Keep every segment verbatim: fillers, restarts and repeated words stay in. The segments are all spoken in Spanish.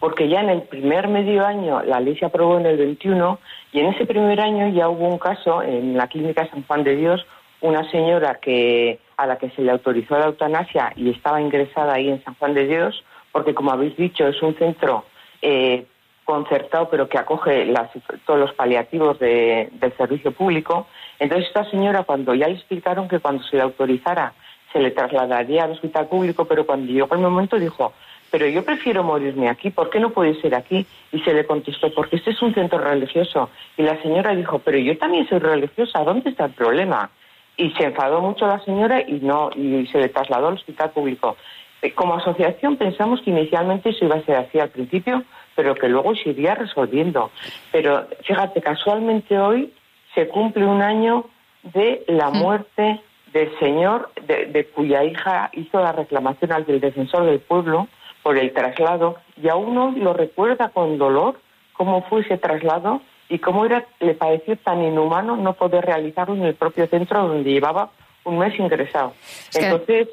porque ya en el primer medio año la ley se aprobó en el veintiuno y en ese primer año ya hubo un caso en la clínica San Juan de Dios, una señora que a la que se le autorizó la eutanasia y estaba ingresada ahí en San Juan de Dios, porque como habéis dicho es un centro eh, concertado pero que acoge las, todos los paliativos de, del servicio público. Entonces esta señora, cuando ya le explicaron que cuando se le autorizara se le trasladaría al hospital público, pero cuando llegó el momento dijo, pero yo prefiero morirme aquí, ¿por qué no puede ser aquí? Y se le contestó, porque este es un centro religioso. Y la señora dijo, pero yo también soy religiosa, ¿dónde está el problema? Y se enfadó mucho la señora y no y se le trasladó al hospital público. Como asociación pensamos que inicialmente eso iba a ser así al principio, pero que luego se iría resolviendo. Pero fíjate, casualmente hoy se cumple un año de la muerte del señor de, de cuya hija hizo la reclamación al del defensor del pueblo por el traslado, y aún hoy lo recuerda con dolor cómo fue ese traslado y cómo era, le pareció tan inhumano no poder realizarlo en el propio centro donde llevaba un mes ingresado. Es que... Entonces...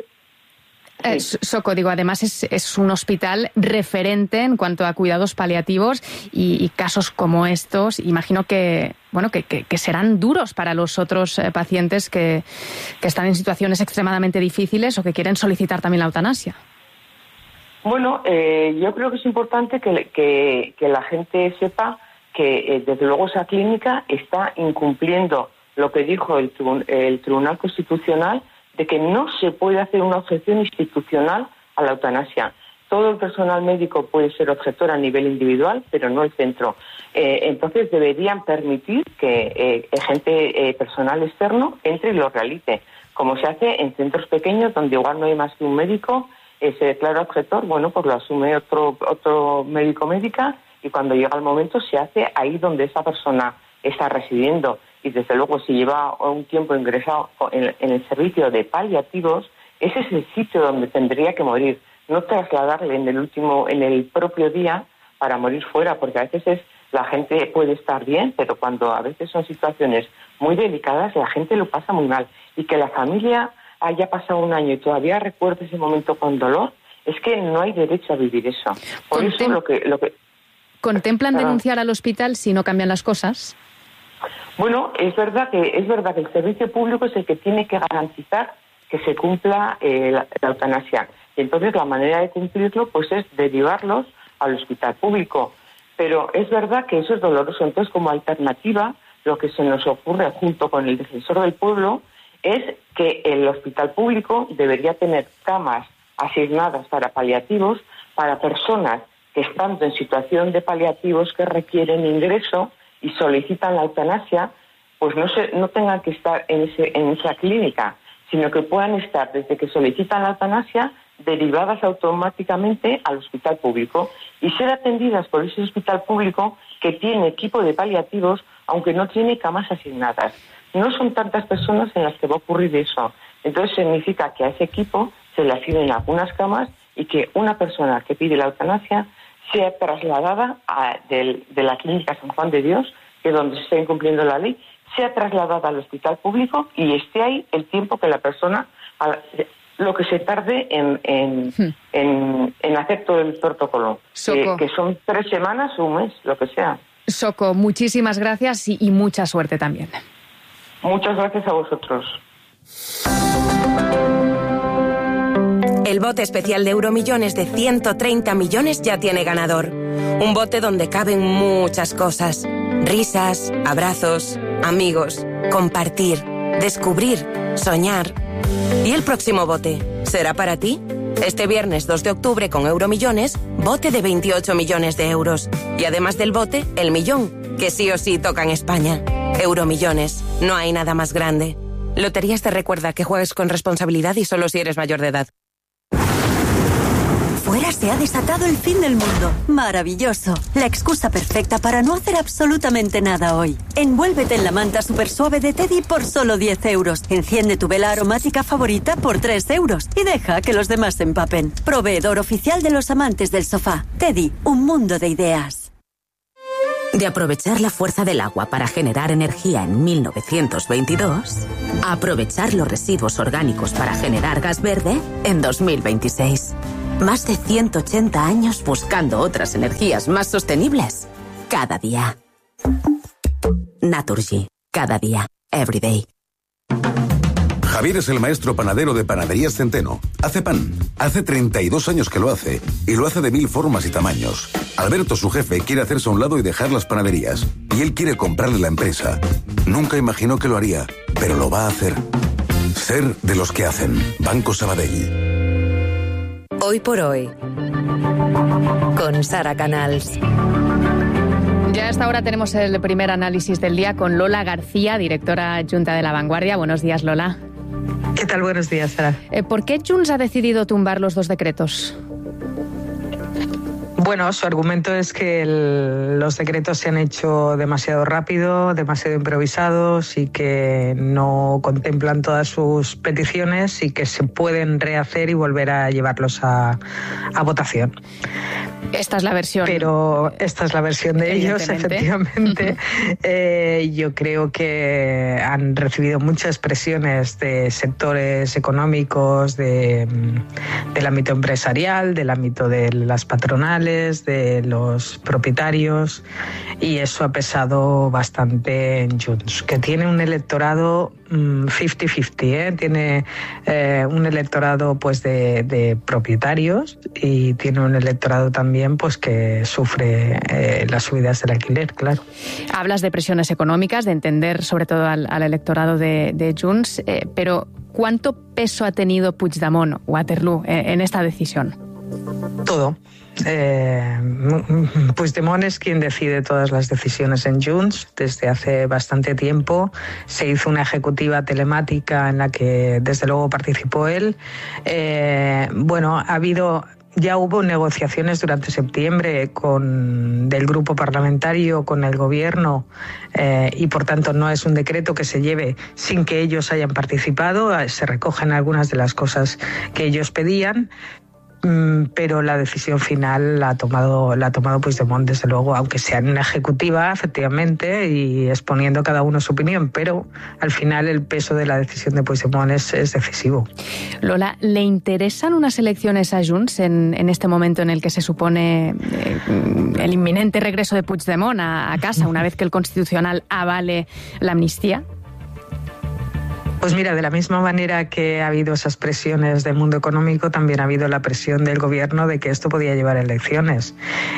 Eh, Soco, digo, además es, es un hospital referente en cuanto a cuidados paliativos y, y casos como estos, imagino que bueno que, que, que serán duros para los otros eh, pacientes que, que están en situaciones extremadamente difíciles o que quieren solicitar también la eutanasia. Bueno, eh, yo creo que es importante que, que, que la gente sepa que eh, desde luego esa clínica está incumpliendo lo que dijo el, el Tribunal Constitucional de que no se puede hacer una objeción institucional a la eutanasia. Todo el personal médico puede ser objetor a nivel individual, pero no el centro. Eh, entonces deberían permitir que eh, gente, eh, personal externo, entre y lo realice, como se hace en centros pequeños donde igual no hay más que un médico, eh, se declara objetor, bueno, pues lo asume otro, otro médico médica y cuando llega el momento se hace ahí donde esa persona está residiendo. Y desde luego si lleva un tiempo ingresado en, en el servicio de paliativos, ese es el sitio donde tendría que morir, no trasladarle en el último, en el propio día para morir fuera, porque a veces es, la gente puede estar bien, pero cuando a veces son situaciones muy delicadas, la gente lo pasa muy mal. Y que la familia haya pasado un año y todavía recuerde ese momento con dolor, es que no hay derecho a vivir eso. Por Contem- eso lo que... Lo que ¿Contemplan Perdón. denunciar al hospital si no cambian las cosas? Bueno, es verdad que es verdad que el servicio público es el que tiene que garantizar que se cumpla eh, la, la eutanasia. Y entonces la manera de cumplirlo pues es derivarlos al hospital público. Pero es verdad que eso es doloroso. Entonces, como alternativa, lo que se nos ocurre junto con el defensor del pueblo es que el hospital público debería tener camas asignadas para paliativos, para personas que estando en situación de paliativos que requieren ingreso y solicitan la eutanasia, pues no se, no tengan que estar en ese en esa clínica, sino que puedan estar desde que solicitan la eutanasia derivadas automáticamente al hospital público y ser atendidas por ese hospital público que tiene equipo de paliativos, aunque no tiene camas asignadas. No son tantas personas en las que va a ocurrir eso. Entonces significa que a ese equipo se le asignen algunas camas y que una persona que pide la eutanasia sea trasladada a, de, de la clínica San Juan de Dios, que es donde se está incumpliendo la ley, sea trasladada al hospital público y esté ahí el tiempo que la persona, a, lo que se tarde en, en, hmm. en, en hacer todo el protocolo, que, que son tres semanas o un mes, lo que sea. Soco, muchísimas gracias y, y mucha suerte también. Muchas gracias a vosotros. El bote especial de Euromillones de ciento treinta millones ya tiene ganador. Un bote donde caben muchas cosas. Risas, abrazos, amigos, compartir, descubrir, soñar. ¿Y el próximo bote? ¿Será para ti? Este viernes dos de octubre con Euromillones, bote de veintiocho millones de euros. Y además del bote, el millón, que sí o sí toca en España. Euromillones, no hay nada más grande. Loterías te recuerda que juegues con responsabilidad y solo si eres mayor de edad. Fuera se ha desatado el fin del mundo. Maravilloso. La excusa perfecta para no hacer absolutamente nada hoy. Envuélvete en la manta super suave de Teddy por solo diez euros. Enciende tu vela aromática favorita por tres euros. Y deja que los demás se empapen. Proveedor oficial de los amantes del sofá. Teddy, un mundo de ideas. De aprovechar la fuerza del agua para generar energía en mil novecientos veintidós, a aprovechar los residuos orgánicos para generar gas verde en dos mil veintiséis. Más de ciento ochenta años buscando otras energías más sostenibles. Cada día. Naturgy. Cada día. Every day. Javier es el maestro panadero de Panaderías Centeno. Hace pan. Hace treinta y dos años que lo hace. Y lo hace de mil formas y tamaños. Alberto, su jefe, quiere hacerse a un lado y dejar las panaderías. Y él quiere comprarle la empresa. Nunca imaginó que lo haría, pero lo va a hacer. Ser de los que hacen. Banco Sabadell. Hoy por hoy. Con Sara Canals. Ya a esta hora tenemos el primer análisis del día con Lola García, directora adjunta de La Vanguardia. Buenos días, Lola. ¿Qué tal? Buenos días, Sara. Eh, ¿Por qué Junts ha decidido tumbar los dos decretos? Bueno, su argumento es que el, los decretos se han hecho demasiado rápido, demasiado improvisados y que no contemplan todas sus peticiones y que se pueden rehacer y volver a llevarlos a, a votación. Esta es la versión. Pero esta es la versión de ellos, efectivamente. eh, yo creo que han recibido muchas presiones de sectores económicos, de, del ámbito empresarial, del ámbito de las patronales, de los propietarios, y eso ha pesado bastante en Junts, que tiene un electorado cincuenta cincuenta, ¿eh? Tiene eh, un electorado pues de, de propietarios y tiene un electorado también pues que sufre eh, las subidas del alquiler, claro. Hablas de presiones económicas, de entender sobre todo al, al electorado de, de Junts, eh, pero ¿cuánto peso ha tenido Puigdemont, Waterloo, eh, en esta decisión? Todo. Eh, Puigdemont es quien decide todas las decisiones en Junts desde hace bastante tiempo. Se hizo una ejecutiva telemática en la que desde luego participó él. Eh, bueno, ha habido... Ya hubo negociaciones durante septiembre con, del grupo parlamentario con el gobierno eh, y por tanto no es un decreto que se lleve sin que ellos hayan participado. Se recogen algunas de las cosas que ellos pedían, pero la decisión final la ha tomado la ha tomado Puigdemont, desde luego, aunque sea en una ejecutiva, efectivamente, y exponiendo cada uno su opinión, pero al final el peso de la decisión de Puigdemont es, es decisivo. Lola, ¿le interesan unas elecciones a Junts en, en este momento en el que se supone eh, el inminente regreso de Puigdemont a, a casa, una vez que el Constitucional avale la amnistía? Pues mira, de la misma manera que ha habido esas presiones del mundo económico, también ha habido la presión del gobierno de que esto podía llevar a elecciones.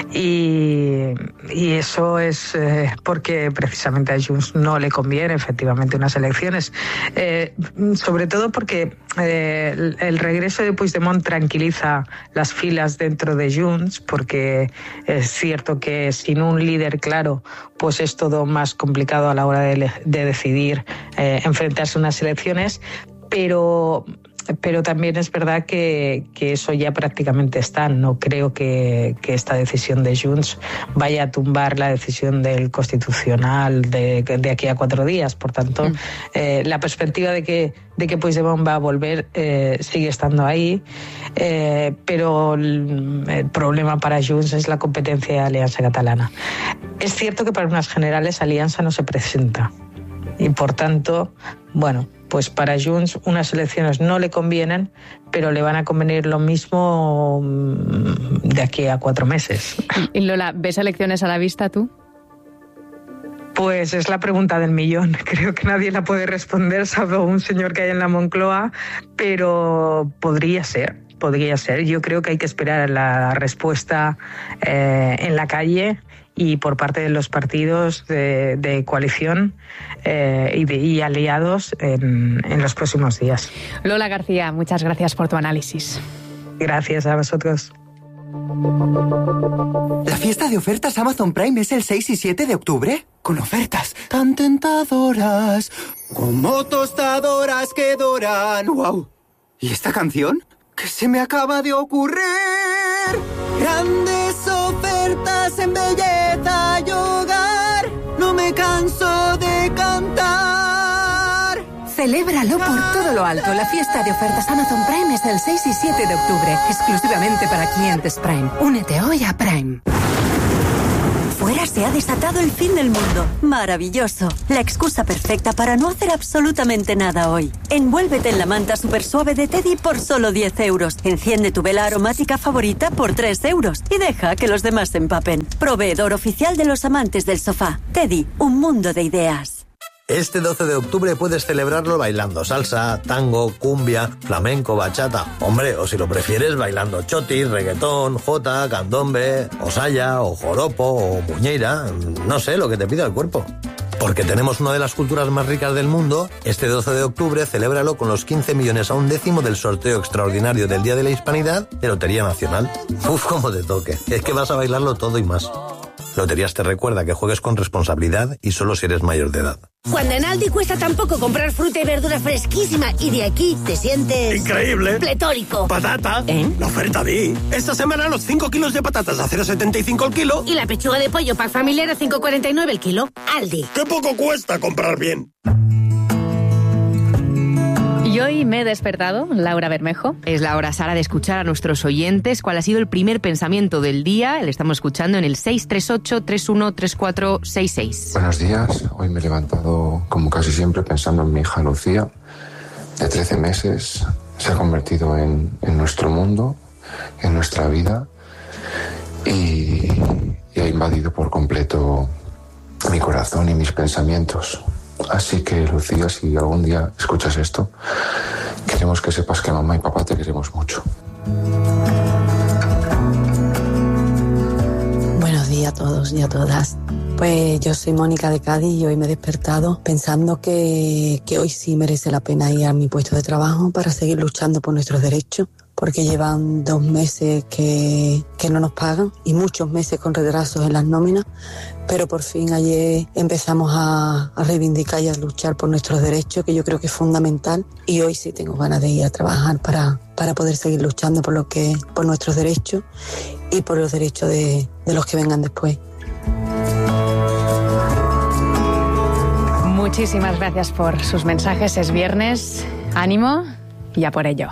Y, y eso es eh, porque precisamente a Junts no le conviene efectivamente unas elecciones. Eh, sobre todo porque eh, el, el regreso de Puigdemont tranquiliza las filas dentro de Junts, porque es cierto que sin un líder claro, pues es todo más complicado a la hora de, de decidir eh, enfrentarse a unas elecciones. Pero, pero también es verdad que, que eso ya prácticamente está. No creo que, que esta decisión de Junts vaya a tumbar la decisión del Constitucional de, de aquí a cuatro días. Por tanto, mm. eh, la perspectiva de que, de que Puigdemont va a volver eh, sigue estando ahí, eh, pero el, el problema para Junts es la competencia de Alianza Catalana. Es cierto que para unas generales Alianza no se presenta y, por tanto, bueno, pues para Junts unas elecciones no le convienen, pero le van a convenir lo mismo de aquí a cuatro meses. Y Lola, ¿ves elecciones a la vista tú? Pues es la pregunta del millón. Creo que nadie la puede responder, salvo un señor que hay en la Moncloa, pero podría ser, podría ser. Yo creo que hay que esperar a la respuesta eh, en la calle y por parte de los partidos de, de coalición eh, y, de, y aliados en, en los próximos días. Lola García, muchas gracias por tu análisis. Gracias a vosotros. La fiesta de ofertas Amazon Prime es el seis y siete de octubre, con ofertas tan tentadoras como tostadoras que doran. ¡Wow! ¿Y esta canción? ¿Qué se me acaba de ocurrir? Grandes ofertas en belleza y hogar, no me canso de cantar. Celébralo por todo lo alto. La fiesta de ofertas Amazon Prime es del seis y siete de octubre, exclusivamente para clientes Prime. Únete hoy a Prime. Afuera se ha desatado el fin del mundo. Maravilloso. La excusa perfecta para no hacer absolutamente nada hoy. Envuélvete en la manta super suave de Teddy por solo diez euros. Enciende tu vela aromática favorita por tres euros. Y deja que los demás se empapen. Proveedor oficial de los amantes del sofá. Teddy, un mundo de ideas. Este doce de octubre puedes celebrarlo bailando salsa, tango, cumbia, flamenco, bachata. Hombre, o si lo prefieres, bailando chotis, reggaetón, jota, candombe, o saya, o joropo, o muñeira. No sé, lo que te pida el cuerpo. Porque tenemos una de las culturas más ricas del mundo, este doce de octubre celébralo con los quince millones a un décimo del sorteo extraordinario del Día de la Hispanidad de Lotería Nacional. Uf, como te toque. Es que vas a bailarlo todo y más. Loterías te recuerda que juegues con responsabilidad y solo si eres mayor de edad. Cuando en Aldi cuesta tan poco comprar fruta y verdura fresquísima y de aquí te sientes... ¡increíble! ¡Pletórico! ¡Patata! ¿Eh? La oferta vi. Esta semana los cinco kilos de patatas a cero coma setenta y cinco el kilo. Y la pechuga de pollo pack familiar a cinco coma cuarenta y nueve el kilo. Aldi. ¡Qué poco cuesta comprar bien! Y hoy me he despertado, Laura Bermejo. Es la hora, Sara, de escuchar a nuestros oyentes cuál ha sido el primer pensamiento del día. Le estamos escuchando en el seis tres ocho, tres uno tres cuatro seis seis. Buenos días. Hoy me he levantado, como casi siempre, pensando en mi hija Lucía, de trece meses. Se ha convertido en, en nuestro mundo, en nuestra vida, y, y ha invadido por completo mi corazón y mis pensamientos. Así que, Lucía, si algún día escuchas esto, queremos que sepas que mamá y papá te queremos mucho. Buenos días a todos y a todas. Pues yo soy Mónica de Cádiz y hoy me he despertado pensando que, que hoy sí merece la pena ir a mi puesto de trabajo para seguir luchando por nuestros derechos, porque llevan dos meses que, que no nos pagan y muchos meses con retrasos en las nóminas, pero por fin ayer empezamos a, a reivindicar y a luchar por nuestros derechos, que yo creo que es fundamental, y hoy sí tengo ganas de ir a trabajar para, para poder seguir luchando por, lo que, por nuestros derechos y por los derechos de, de los que vengan después. Muchísimas gracias por sus mensajes. Es viernes, ánimo y a por ello.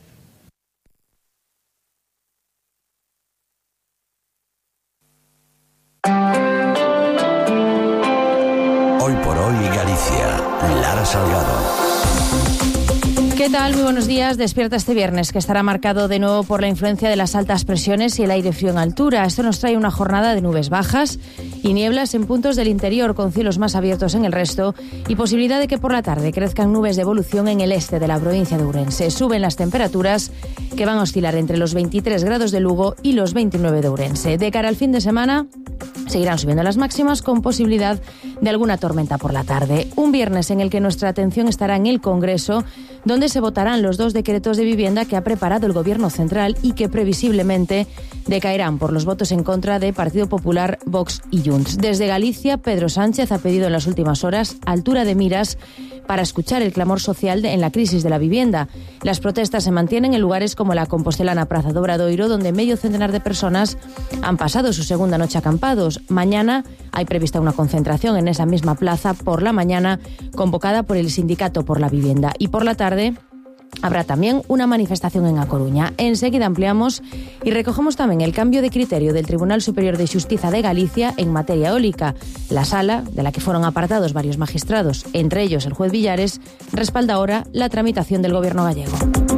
Hoy por hoy Galicia, Lara Salgado. ¿Qué tal? Muy buenos días. Despierta este viernes, que estará marcado de nuevo por la influencia de las altas presiones y el aire frío en altura. Esto nos trae una jornada de nubes bajas y nieblas en puntos del interior, con cielos más abiertos en el resto y posibilidad de que por la tarde crezcan nubes de evolución en el este de la provincia de Ourense. Suben las temperaturas, que van a oscilar entre los veintitrés grados de Lugo y los veintinueve de Ourense. De cara al fin de semana, seguirán subiendo las máximas, con posibilidad de alguna tormenta por la tarde. Un viernes en el que nuestra atención estará en el Congreso, donde se votarán los dos decretos de vivienda que ha preparado el Gobierno central y que previsiblemente decaerán por los votos en contra de Partido Popular, Vox y Junts. Desde Galicia, Pedro Sánchez ha pedido en las últimas horas altura de miras para escuchar el clamor social de, en la crisis de la vivienda. Las protestas se mantienen en lugares como la compostelana Praza do Obradoiro, donde medio centenar de personas han pasado su segunda noche acampados. Mañana hay prevista una concentración en esa misma plaza por la mañana, convocada por el Sindicato por la Vivienda. Y por la tarde habrá también una manifestación en A Coruña. Enseguida ampliamos y recogemos también el cambio de criterio del Tribunal Superior de Xustiza de Galicia en materia eólica. La sala, de la que fueron apartados varios magistrados, entre ellos el juez Villares, respalda ahora la tramitación del Gobierno gallego.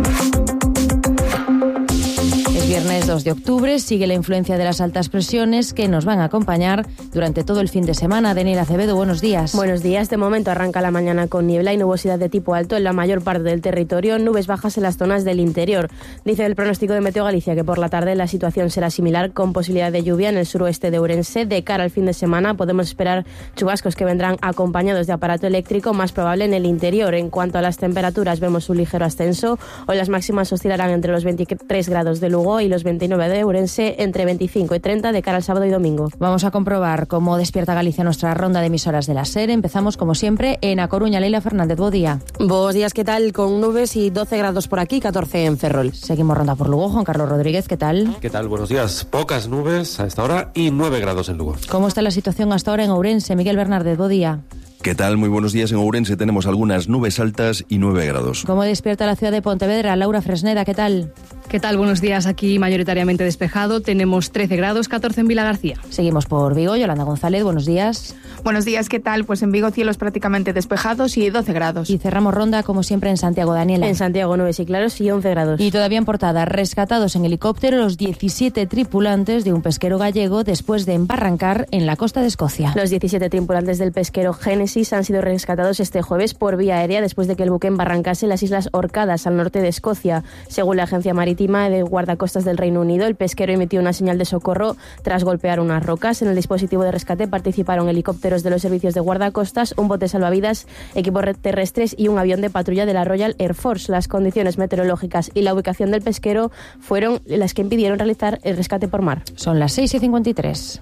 Es viernes dos de octubre, sigue la influencia de las altas presiones que nos van a acompañar durante todo el fin de semana. Daniel Acevedo, buenos días. Buenos días. De momento arranca la mañana con niebla y nubosidad de tipo alto en la mayor parte del territorio, nubes bajas en las zonas del interior. Dice el pronóstico de Meteo Galicia que por la tarde la situación será similar, con posibilidad de lluvia en el suroeste de Ourense. De cara al fin de semana podemos esperar chubascos que vendrán acompañados de aparato eléctrico, más probable en el interior. En cuanto a las temperaturas, vemos un ligero ascenso. Hoy las máximas oscilarán entre los veintitrés grados de Lugo y los veintinueve de Ourense, entre veinticinco y treinta de cara al sábado y domingo. Vamos a comprobar cómo despierta Galicia nuestra ronda de emisoras de la SER. Empezamos, como siempre, en A Coruña. Leila Fernández, buen día. Buenos días, ¿qué tal? Con nubes y doce grados por aquí, catorce en Ferrol. Seguimos ronda por Lugo. Juan Carlos Rodríguez, ¿qué tal? ¿Qué tal? Buenos días. Pocas nubes a esta hora y nueve grados en Lugo. ¿Cómo está la situación hasta ahora en Ourense? Miguel Bernárdez, buen día. ¿Qué tal? Muy buenos días. En Ourense tenemos algunas nubes altas y nueve grados. ¿Cómo despierta la ciudad de Pontevedra? Laura Fresneda, ¿qué tal? ¿Qué tal? Buenos días. Aquí mayoritariamente despejado. Tenemos trece grados, catorce en Vilagarcía. Seguimos por Vigo. Yolanda González, buenos días. Buenos días, ¿qué tal? Pues en Vigo cielos prácticamente despejados y doce grados. Y cerramos ronda, como siempre, en Santiago. Daniela. En Santiago, nubes y claros y once grados. Y todavía en portada, rescatados en helicóptero los diecisiete tripulantes de un pesquero gallego después de embarrancar en la costa de Escocia. Los diecisiete tripulantes del pesquero Génesis han sido rescatados este jueves por vía aérea después de que el buque embarrancase en las Islas Orcadas, al norte de Escocia. Según la agencia marítima de guardacostas del Reino Unido, el pesquero emitió una señal de socorro tras golpear unas rocas. En el dispositivo de rescate participaron helicópteros de los servicios de guardacostas, un bote salvavidas, equipos terrestres y un avión de patrulla de la Royal Air Force. Las condiciones meteorológicas y la ubicación del pesquero fueron las que impidieron realizar el rescate por mar. Son las seis y cincuenta y tres.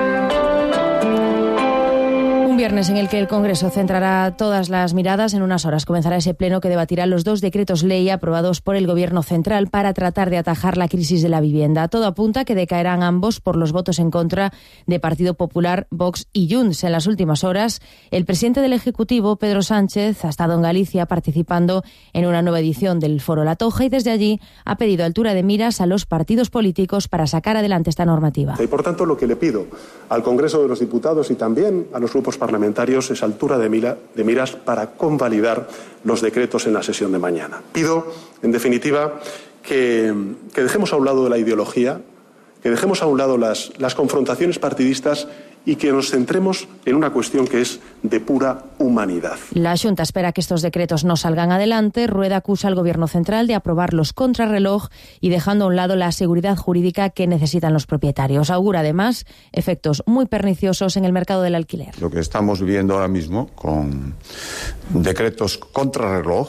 Un viernes en el que el Congreso centrará todas las miradas. En unas horas comenzará ese pleno que debatirá los dos decretos ley aprobados por el Gobierno central para tratar de atajar la crisis de la vivienda. Todo apunta que decaerán ambos por los votos en contra de Partido Popular, Vox y Junts. En las últimas horas, el presidente del Ejecutivo, Pedro Sánchez, ha estado en Galicia participando en una nueva edición del Foro La Toja y desde allí ha pedido altura de miras a los partidos políticos para sacar adelante esta normativa. Y por tanto, lo que le pido al Congreso de los Diputados y también a los grupos parlamentarios es altura de, mira, de miras para convalidar los decretos en la sesión de mañana. Pido, en definitiva, que, que dejemos a un lado la ideología, que dejemos a un lado las, las confrontaciones partidistas y que nos centremos en una cuestión que es de pura humanidad. La Xunta espera que estos decretos no salgan adelante. Rueda acusa al Gobierno central de aprobarlos contrarreloj y dejando a un lado la seguridad jurídica que necesitan los propietarios. Augura además efectos muy perniciosos en el mercado del alquiler. Lo que estamos viviendo ahora mismo con decretos contrarreloj,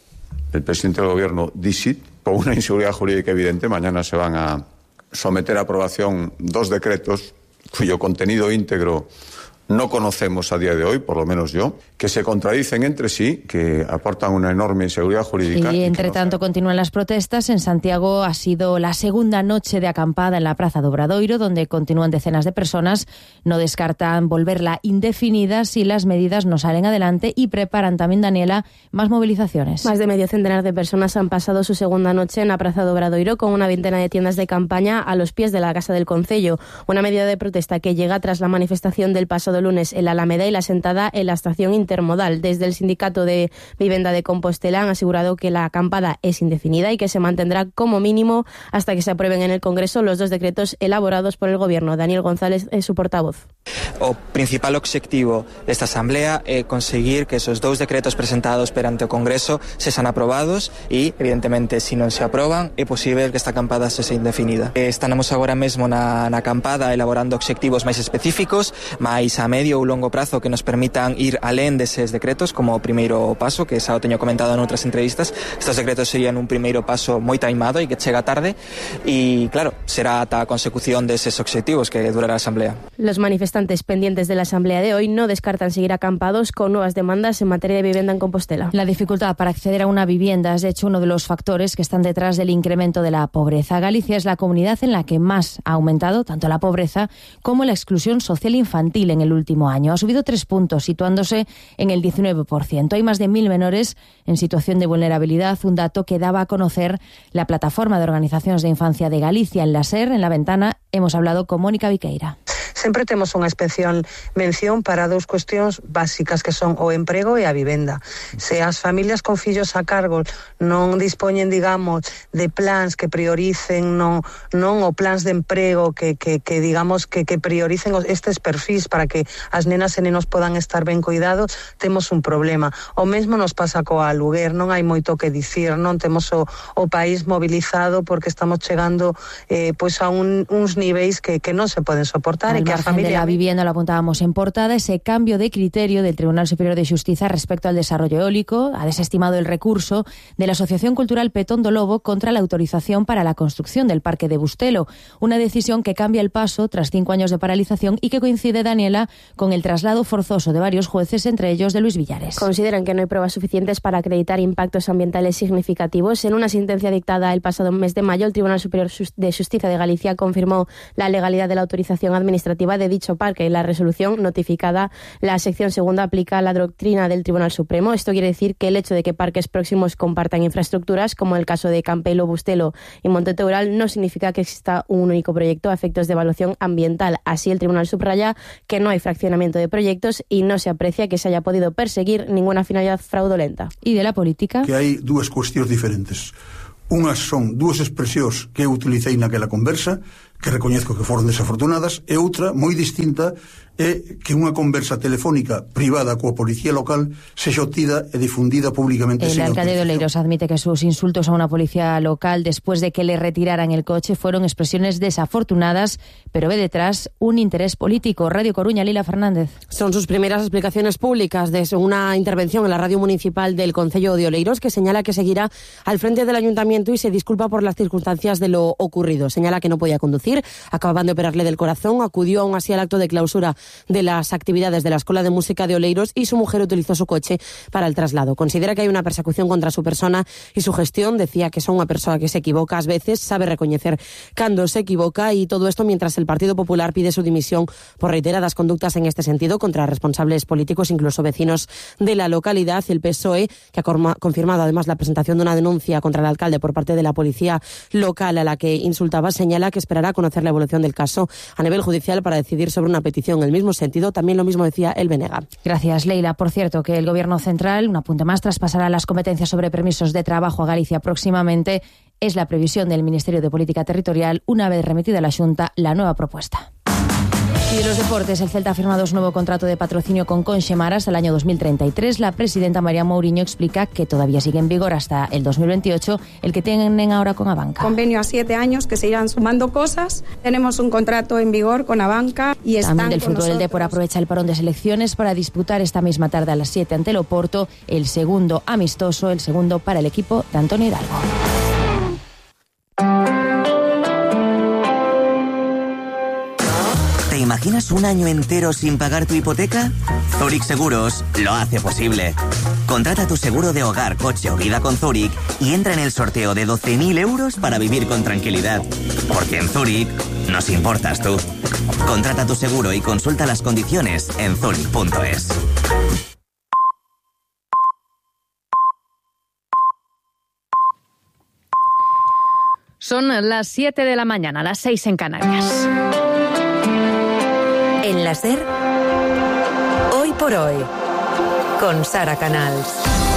el presidente del Gobierno dice, con una inseguridad jurídica evidente, mañana se van a someter a aprobación dos decretos cuyo contenido íntegro no conocemos a día de hoy, por lo menos yo, que se contradicen entre sí, que aportan una enorme inseguridad jurídica. Y entre tanto continúan las protestas. En Santiago ha sido la segunda noche de acampada en la Praza do Obradoiro, donde continúan decenas de personas. No descartan volverla indefinida si las medidas no salen adelante y preparan también, Daniela, más movilizaciones. Más de medio centenar de personas han pasado su segunda noche en la Praza do Obradoiro con una veintena de tiendas de campaña a los pies de la Casa del Concello. Una medida de protesta que llega tras la manifestación del pasado lunes en la Alameda y la sentada en la estación intermodal. Desde el Sindicato de Vivienda de Compostela han asegurado que la acampada es indefinida y que se mantendrá como mínimo hasta que se aprueben en el Congreso los dos decretos elaborados por el Gobierno. Daniel González es su portavoz. O principal objetivo desta Asamblea é conseguir que esos dous decretos presentados perante o Congreso sexan aprobados e, evidentemente, se non se aproban, é posible que esta acampada sexa indefinida. Estamos agora mesmo na, na acampada elaborando obxectivos máis específicos, máis a medio ou longo prazo que nos permitan ir alén deses decretos como o primeiro paso, que xa o teño comentado en outras entrevistas. Estos decretos serían un primeiro paso moi taimado e que chega tarde e, claro, será ata a consecución deses obxectivos que durará a Asamblea. Los manifestantes pendientes de la Asamblea de hoy no descartan seguir acampados con nuevas demandas en materia de vivienda en Compostela. La dificultad para acceder a una vivienda es, de hecho, uno de los factores que están detrás del incremento de la pobreza. Galicia es la comunidad en la que más ha aumentado tanto la pobreza como la exclusión social infantil en el último año. Ha subido tres puntos, situándose en el diecinueve por ciento. Hay más de mil menores en situación de vulnerabilidad, un dato que daba a conocer la Plataforma de Organizaciones de Infancia de Galicia. En la SER, en La Ventana, hemos hablado con Mónica Viqueira. Sempre temos unha especial mención para dous cuestións básicas que son o emprego e a vivenda. Se as familias con fillos a cargo non dispoñen, digamos, de plans que prioricen non, non o plans de emprego que, que, que digamos, que, que prioricen estes perfis para que as nenas e nenos podan estar ben cuidados, temos un problema. O mesmo nos pasa coa aluguer, non hai moito que dicir, non temos o, o país mobilizado porque estamos chegando eh, pois a un, uns niveis que, que non se poden soportar. Al margen de la vivienda, lo apuntábamos en portada, ese cambio de criterio del Tribunal Superior de Xustiza respecto al desarrollo eólico ha desestimado el recurso de la Asociación Cultural Petón do Lobo contra la autorización para la construcción del Parque de Bustelo, una decisión que cambia el paso tras cinco años de paralización y que coincide, Daniela, con el traslado forzoso de varios jueces, entre ellos de Luis Villares. Consideran que no hay pruebas suficientes para acreditar impactos ambientales significativos. En una sentencia dictada el pasado mes de mayo, el Tribunal Superior de Justicia de Galicia confirmó la legalidad de la autorización administrativa iniciativa de dicho parque. La resolución notificada, la sección segunda, aplica la doctrina del Tribunal Supremo. Esto quiere decir que el hecho de que parques próximos compartan infraestructuras, como el caso de Campelo, Bustelo y Monte Teural, no significa que exista un único proyecto a efectos de evaluación ambiental. Así, el Tribunal subraya que no hay fraccionamiento de proyectos y no se aprecia que se haya podido perseguir ninguna finalidad fraudulenta. ¿Y de la política? Que hai dúas cuestións diferentes. Unhas son dúas expresións que eu utilicei naquela conversa, que recoñezco que foron desafortunadas, e outra, moi distinta, é que unha conversa telefónica privada coa policía local sexa obtida e difundida públicamente. El alcalde de Oleiros admite que sus insultos a una policía local después de que le retiraran el coche fueron expresiones desafortunadas, pero ve detrás un interés político. Radio Coruña, Lila Fernández. Son sus primeras explicaciones públicas desde una intervención en la radio municipal del Concello de Oleiros, que señala que seguirá al frente del ayuntamiento y se disculpa por las circunstancias de lo ocurrido. Señala que no podía conducir, acababan de operarle del corazón, acudió aún así al acto de clausura de las actividades de la Escuela de Música de Oleiros y su mujer utilizó su coche para el traslado. Considera que hay una persecución contra su persona y su gestión. Decía que son una persona que se equivoca a veces, sabe reconocer cuando se equivoca, y todo esto mientras el Partido Popular pide su dimisión por reiteradas conductas en este sentido contra responsables políticos, incluso vecinos de la localidad. El P S O E, que ha confirmado además la presentación de una denuncia contra el alcalde por parte de la policía local a la que insultaba, señala que esperará conocer la evolución del caso a nivel judicial para decidir sobre una petición en el mismo sentido. También lo mismo decía el Benega. Gracias, Leila. Por cierto, que el Gobierno central, un apunte más, traspasará las competencias sobre permisos de trabajo a Galicia próximamente. Es la previsión del Ministerio de Política Territorial una vez remitida a la Xunta la nueva propuesta. Y de los deportes, el Celta ha firmado su nuevo contrato de patrocinio con Conxemar hasta el año dos mil treinta y tres. La presidenta María Mouriño explica que todavía sigue en vigor hasta el dos mil veintiocho el que tienen ahora con Abanca. Convenio a siete años, que se irán sumando cosas. Tenemos un contrato en vigor con Abanca y están También del con fútbol, el Depor aprovecha el parón de selecciones para disputar esta misma tarde a las siete ante el Oporto el segundo amistoso, el segundo para el equipo de Antonio Hidalgo. ¿Te imaginas un año entero sin pagar tu hipoteca? Zurich Seguros lo hace posible. Contrata tu seguro de hogar, coche o vida con Zurich y entra en el sorteo de doce mil euros para vivir con tranquilidad. Porque en Zurich nos importas tú. Contrata tu seguro y consulta las condiciones en zurich punto es. Son las siete de la mañana, las seis en Canarias. En la SER, Hoy por Hoy, con Sara Canals.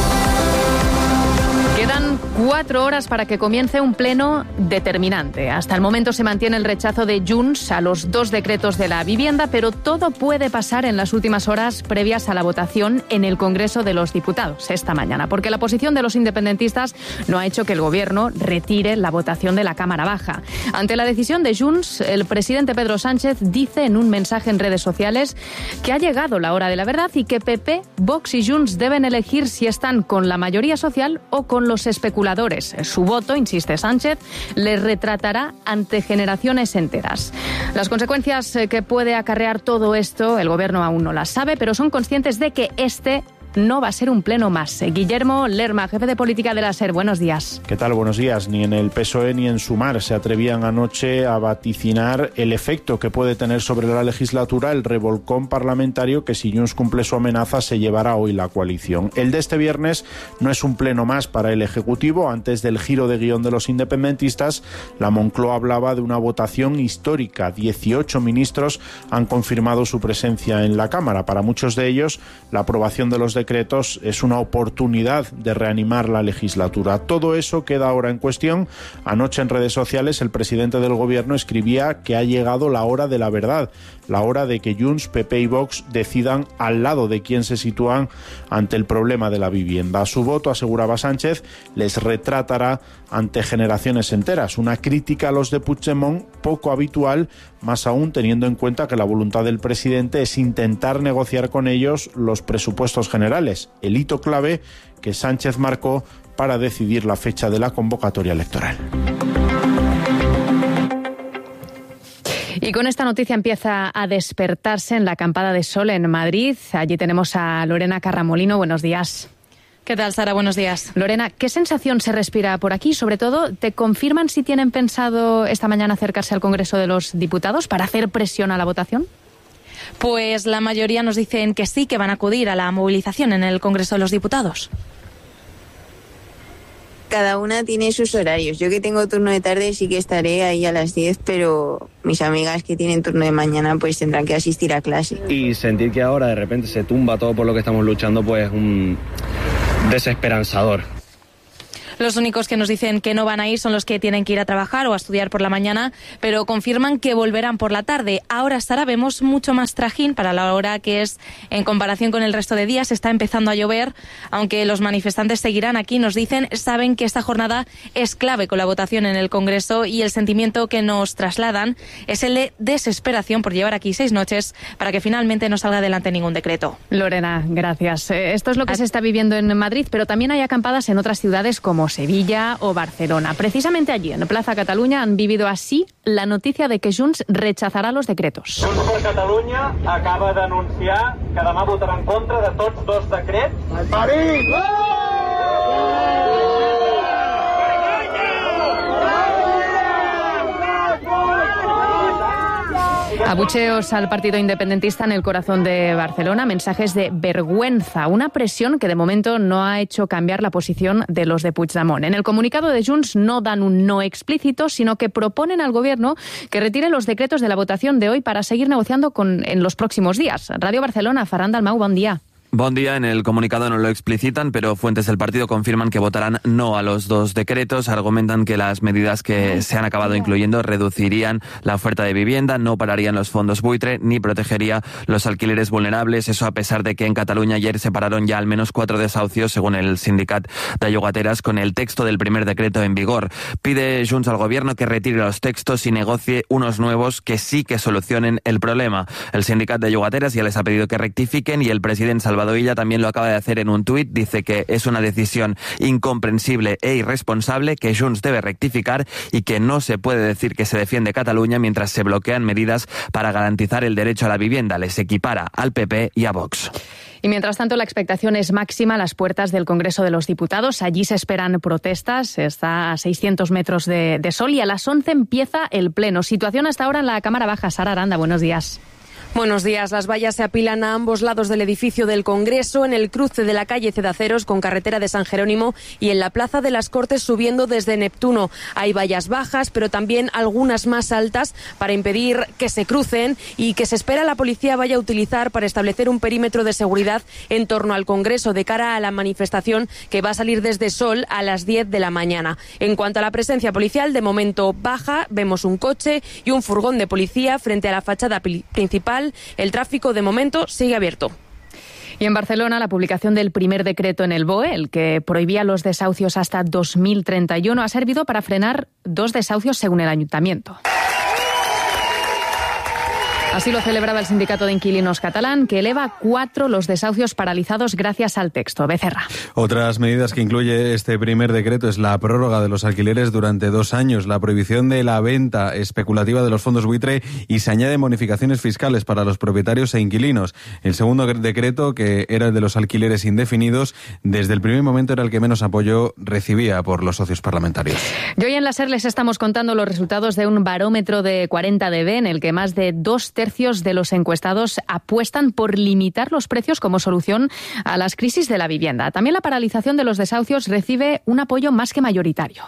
Quedan cuatro horas para que comience un pleno determinante. Hasta el momento se mantiene el rechazo de Junts a los dos decretos de la vivienda, pero todo puede pasar en las últimas horas previas a la votación en el Congreso de los Diputados esta mañana, porque la posición de los independentistas no ha hecho que el Gobierno retire la votación de la Cámara Baja. Ante la decisión de Junts, el presidente Pedro Sánchez dice en un mensaje en redes sociales que ha llegado la hora de la verdad y que P P, Vox y Junts deben elegir si están con la mayoría social o con los especuladores. Su voto, insiste Sánchez, les retratará ante generaciones enteras. Las consecuencias que puede acarrear todo esto, el Gobierno aún no las sabe, pero son conscientes de que este no va a ser un pleno más. Guillermo Lerma, jefe de política de la SER, buenos días. ¿Qué tal? Buenos días. Ni en el P S O E ni en Sumar se atrevían anoche a vaticinar el efecto que puede tener sobre la legislatura el revolcón parlamentario que, si Junts cumple su amenaza, se llevará hoy la coalición. El de este viernes no es un pleno más para el Ejecutivo. Antes del giro de guión de los independentistas, la Moncloa hablaba de una votación histórica. dieciocho ministros han confirmado su presencia en la Cámara. Para muchos de ellos, la aprobación de los decretos decretos es una oportunidad de reanimar la legislatura. Todo eso queda ahora en cuestión. Anoche en redes sociales el presidente del Gobierno escribía que ha llegado la hora de la verdad, la hora de que Junts, P P y Vox decidan al lado de quién se sitúan ante el problema de la vivienda. Su voto, aseguraba Sánchez, les retratará ante generaciones enteras. Una crítica a los de Puigdemont poco habitual, más aún teniendo en cuenta que la voluntad del presidente es intentar negociar con ellos los presupuestos generales, el hito clave que Sánchez marcó para decidir la fecha de la convocatoria electoral. Y con esta noticia empieza a despertarse en la acampada de sol en Madrid. Allí tenemos a Lorena Carramolino. Buenos días. ¿Qué tal, Sara? Buenos días. Lorena, ¿qué sensación se respira por aquí? Sobre todo, ¿te confirman si tienen pensado esta mañana acercarse al Congreso de los Diputados para hacer presión a la votación? Pues la mayoría nos dicen que sí, que van a acudir a la movilización en el Congreso de los Diputados. Cada una tiene sus horarios. Yo que tengo turno de tarde sí que estaré ahí a las diez, pero mis amigas que tienen turno de mañana pues tendrán que asistir a clase. Y sentir que ahora de repente se tumba todo por lo que estamos luchando, pues un desesperanzador. Los únicos que nos dicen que no van a ir son los que tienen que ir a trabajar o a estudiar por la mañana, pero confirman que volverán por la tarde. Ahora, Sara, vemos mucho más trajín para la hora que es en comparación con el resto de días. Está empezando a llover, aunque los manifestantes seguirán aquí, nos dicen, saben que esta jornada es clave con la votación en el Congreso y el sentimiento que nos trasladan es el de desesperación por llevar aquí seis noches para que finalmente no salga adelante ningún decreto. Lorena, gracias. Esto es lo que se está viviendo en Madrid, pero también hay acampadas en otras ciudades como Sevilla o Barcelona. Precisamente allí, en Plaza Catalunya, han vivido así la noticia de que Junts rechazarà los decretos. Junts per Catalunya acaba d'anunciar que demà votarà en contra de tots dos decrets. París! Abucheos al partido independentista en el corazón de Barcelona, mensajes de vergüenza, una presión que de momento no ha hecho cambiar la posición de los de Puigdemont. En el comunicado de Junts no dan un no explícito, sino que proponen al gobierno que retire los decretos de la votación de hoy para seguir negociando con, en los próximos días. Radio Barcelona, Ferran Dalmau, buen día. Bon día. En el comunicado no lo explicitan, pero fuentes del partido confirman que votarán no a los dos decretos. Argumentan que las medidas que se han acabado incluyendo reducirían la oferta de vivienda, no pararían los fondos buitre ni protegería los alquileres vulnerables. Eso a pesar de que en Cataluña ayer se pararon ya al menos cuatro desahucios, según el sindicat de llogateras, con el texto del primer decreto en vigor. Pide Junts al gobierno que retire los textos y negocie unos nuevos que sí que solucionen el problema. El sindicat de llogateras ya les ha pedido que rectifiquen y el presidente Salvador Illa también lo acaba de hacer en un tuit. Dice que es una decisión incomprensible e irresponsable, que Junts debe rectificar y que no se puede decir que se defiende Cataluña mientras se bloquean medidas para garantizar el derecho a la vivienda. Les equipara al P P y a Vox. Y mientras tanto, la expectación es máxima a las puertas del Congreso de los Diputados. Allí se esperan protestas. Está a seiscientos metros de, de sol y a las once empieza el pleno. Situación hasta ahora en la Cámara Baja. Sara Aranda, buenos días. Buenos días. Las vallas se apilan a ambos lados del edificio del Congreso, en el cruce de la calle Cedaceros con carretera de San Jerónimo y en la Plaza de las Cortes subiendo desde Neptuno. Hay vallas bajas, pero también algunas más altas para impedir que se crucen y que se espera la policía vaya a utilizar para establecer un perímetro de seguridad en torno al Congreso de cara a la manifestación que va a salir desde Sol a las diez de la mañana. En cuanto a la presencia policial, de momento baja. Vemos un coche y un furgón de policía frente a la fachada principal. El tráfico de momento sigue abierto. Y en Barcelona, la publicación del primer decreto en el B O E, el que prohibía los desahucios hasta dos mil treinta y uno, ha servido para frenar dos desahucios según el ayuntamiento. Así lo celebraba el sindicato de inquilinos catalán, que eleva cuatro los desahucios paralizados gracias al texto. Becerra. Otras medidas que incluye este primer decreto es la prórroga de los alquileres durante dos años, la prohibición de la venta especulativa de los fondos buitre y se añaden bonificaciones fiscales para los propietarios e inquilinos. El segundo decreto, que era el de los alquileres indefinidos, desde el primer momento era el que menos apoyo recibía por los socios parlamentarios. Y hoy en la SER les estamos contando los resultados de un barómetro de cuarenta D B en el que más de dos tercios de los encuestados apuestan por limitar los precios como solución a las crisis de la vivienda. También la paralización de los desahucios recibe un apoyo más que mayoritario.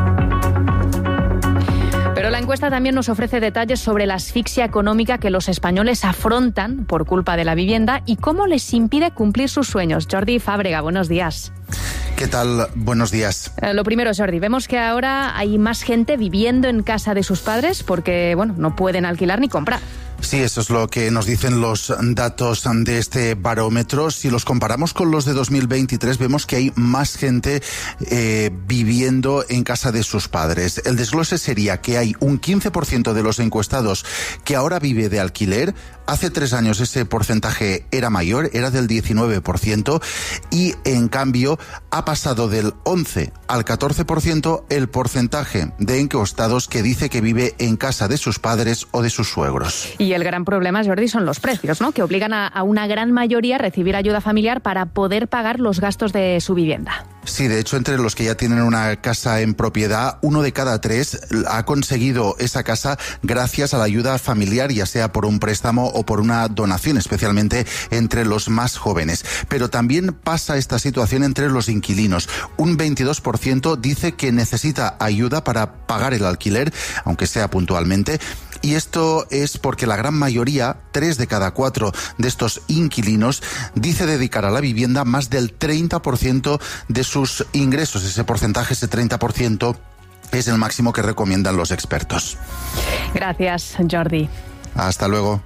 Pero la encuesta también nos ofrece detalles sobre la asfixia económica que los españoles afrontan por culpa de la vivienda y cómo les impide cumplir sus sueños. Jordi Fábrega, buenos días. ¿Qué tal? Buenos días. Eh, lo primero, Jordi, vemos que ahora hay más gente viviendo en casa de sus padres porque, bueno, no pueden alquilar ni comprar. Sí, eso es lo que nos dicen los datos de este barómetro. Si los comparamos con los de dos mil veintitrés, vemos que hay más gente eh, viviendo en casa de sus padres. El desglose sería que hay un quince por ciento de los encuestados que ahora vive de alquiler. Hace tres años ese porcentaje era mayor, era del diecinueve por ciento, y en cambio ha pasado del once al catorce por ciento el porcentaje de encuestados que dice que vive en casa de sus padres o de sus suegros. Y Y el gran problema, Jordi, son los precios, ¿no? Que obligan a, a una gran mayoría a recibir ayuda familiar para poder pagar los gastos de su vivienda. Sí, de hecho, entre los que ya tienen una casa en propiedad, uno de cada tres ha conseguido esa casa gracias a la ayuda familiar, ya sea por un préstamo o por una donación, especialmente entre los más jóvenes. Pero también pasa esta situación entre los inquilinos. Un veintidós por ciento dice que necesita ayuda para pagar el alquiler, aunque sea puntualmente. Y esto es porque la gran mayoría, tres de cada cuatro de estos inquilinos, dice dedicar a la vivienda más del treinta por ciento de sus ingresos. Ese porcentaje, ese treinta por ciento, es el máximo que recomiendan los expertos. Gracias, Jordi. Hasta luego.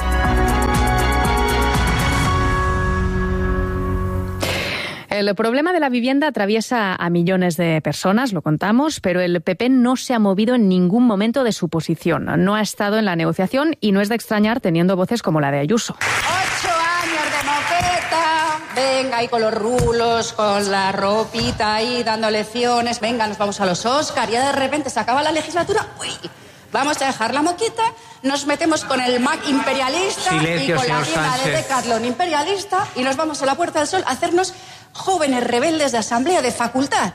El problema de la vivienda atraviesa a millones de personas, lo contamos, pero el P P no se ha movido en ningún momento de su posición. No ha estado en la negociación y no es de extrañar teniendo voces como la de Ayuso. Ocho años de moqueta, venga ahí con los rulos, con la ropita ahí dando lecciones, venga, nos vamos a los Oscar, y ya de repente se acaba la legislatura, uy, vamos a dejar la moquita, nos metemos con el Mac imperialista Silencio, y con la señor tienda de Sánchez. Decathlon imperialista y nos vamos a la Puerta del Sol a hacernos jóvenes rebeldes de asamblea de facultad.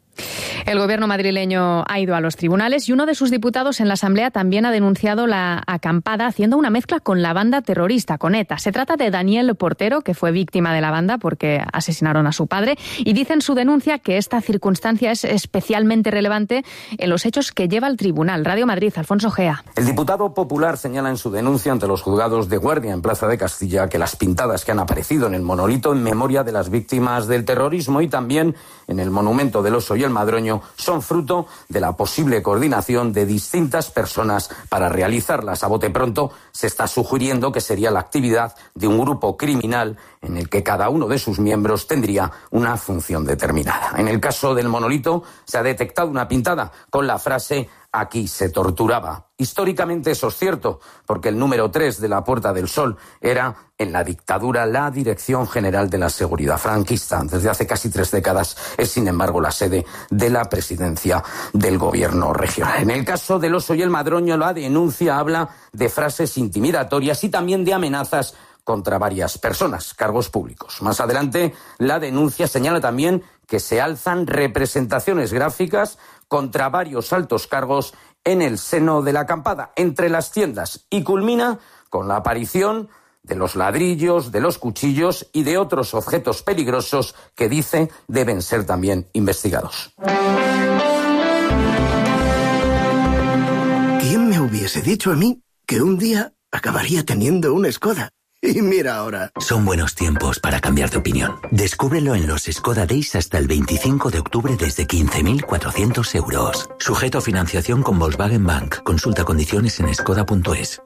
El gobierno madrileño ha ido a los tribunales y uno de sus diputados en la Asamblea también ha denunciado la acampada haciendo una mezcla con la banda terrorista, con ETA. Se trata de Daniel Portero, que fue víctima de la banda porque asesinaron a su padre, y dice en su denuncia que esta circunstancia es especialmente relevante en los hechos que lleva al tribunal. Radio Madrid, Alfonso Gea. El diputado popular señala en su denuncia ante los juzgados de guardia en Plaza de Castilla que las pintadas que han aparecido en el monolito en memoria de las víctimas del terrorismo y también en el monumento del Oso y el Madroño son fruto de la posible coordinación de distintas personas para realizarlas. A bote pronto se está sugiriendo que sería la actividad de un grupo criminal en el que cada uno de sus miembros tendría una función determinada. En el caso del monolito se ha detectado una pintada con la frase «Aquí se torturaba». Históricamente eso es cierto, porque el número tres de la Puerta del Sol era, en la dictadura, la Dirección General de la Seguridad franquista. Desde hace casi tres décadas es, sin embargo, la sede de la presidencia del gobierno regional. En el caso del Oso y el Madroño, la denuncia habla de frases intimidatorias y también de amenazas contra varias personas, cargos públicos. Más adelante, la denuncia señala también que se alzan representaciones gráficas contra varios altos cargos en el seno de la acampada, entre las tiendas, y culmina con la aparición de los ladrillos, de los cuchillos y de otros objetos peligrosos que dice deben ser también investigados. ¿Quién me hubiese dicho a mí que un día acabaría teniendo una Skoda? Y mira ahora. Son buenos tiempos para cambiar de opinión. Descúbrelo en los Skoda Days hasta el veinticinco de octubre desde quince mil cuatrocientos euros. Sujeto a financiación con Volkswagen Bank. Consulta condiciones en skoda punto es.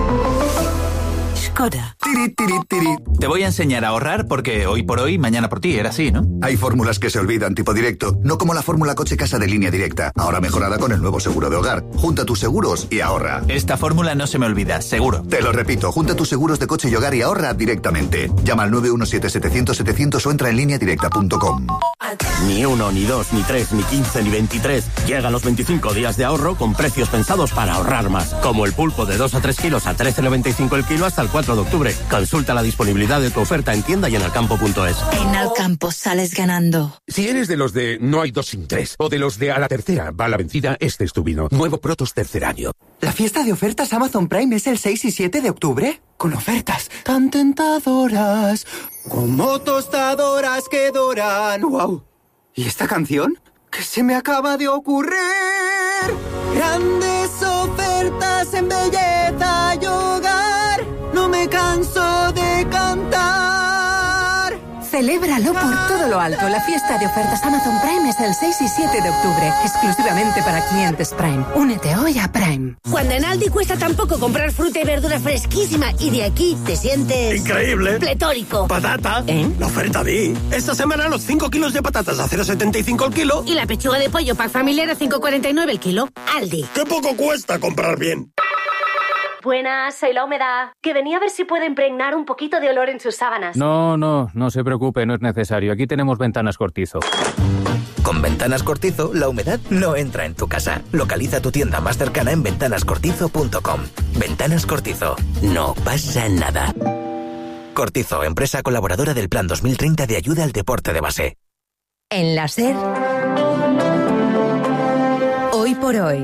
Skoda. Tiri, tiri, tiri. Te voy a enseñar a ahorrar porque hoy por hoy, mañana por ti, era así, ¿no? Hay fórmulas que se olvidan, tipo directo, no como la fórmula coche casa de Línea Directa, ahora mejorada con el nuevo seguro de hogar. Junta tus seguros y ahorra. Esta fórmula no se me olvida, seguro. Te lo repito, junta tus seguros de coche y hogar y ahorra directamente. Llama al nueve uno siete, setecientos, setecientos o entra en línea directa punto com. Ni uno, ni dos, ni tres, ni quince, ni veintitrés. Llegan los veinticinco días de ahorro con precios pensados para ahorrar más. Como el pulpo de dos a tres kilos a trece noventa y cinco el kilo hasta el cuatro de octubre. Consulta la disponibilidad de tu oferta en tienda y en alcampo punto es. En Alcampo sales ganando. Si eres de los de no hay dos sin tres o de los de a la tercera va la vencida, este es tu vino. Nuevo Protos tercer año. ¿La fiesta de ofertas Amazon Prime es el seis y siete de octubre? Con ofertas tan tentadoras como tostadoras que doran. ¡Wow! ¿Y esta canción? ¿Qué se me acaba de ocurrir? Grandes ofertas en belleza y hogar. No me canso de cantar. Celébralo por todo lo alto. La fiesta de ofertas Amazon Prime es el seis y siete de octubre, exclusivamente para clientes Prime. Únete hoy a Prime. Cuando en Aldi cuesta tan poco comprar fruta y verdura fresquísima y de aquí te sientes... ¡increíble! ¡Pletórico! ¡Patata! ¿Eh? La oferta vi. Esta semana los cinco kilos de patatas a cero coma setenta y cinco el kilo. Y la pechuga de pollo pack familiar a cinco coma cuarenta y nueve el kilo. Aldi. ¡Qué poco cuesta comprar bien! Buenas, soy la humedad. Que venía a ver si puede impregnar un poquito de olor en sus sábanas. No, no, no se preocupe, no es necesario. Aquí tenemos ventanas cortizo. Con Ventanas Cortizo, la humedad no entra en tu casa. Localiza tu tienda más cercana en ventanas cortizo punto com. Ventanas Cortizo. No pasa nada. Cortizo, empresa colaboradora del Plan dos mil treinta de ayuda al deporte de base. En la SER, hoy por hoy.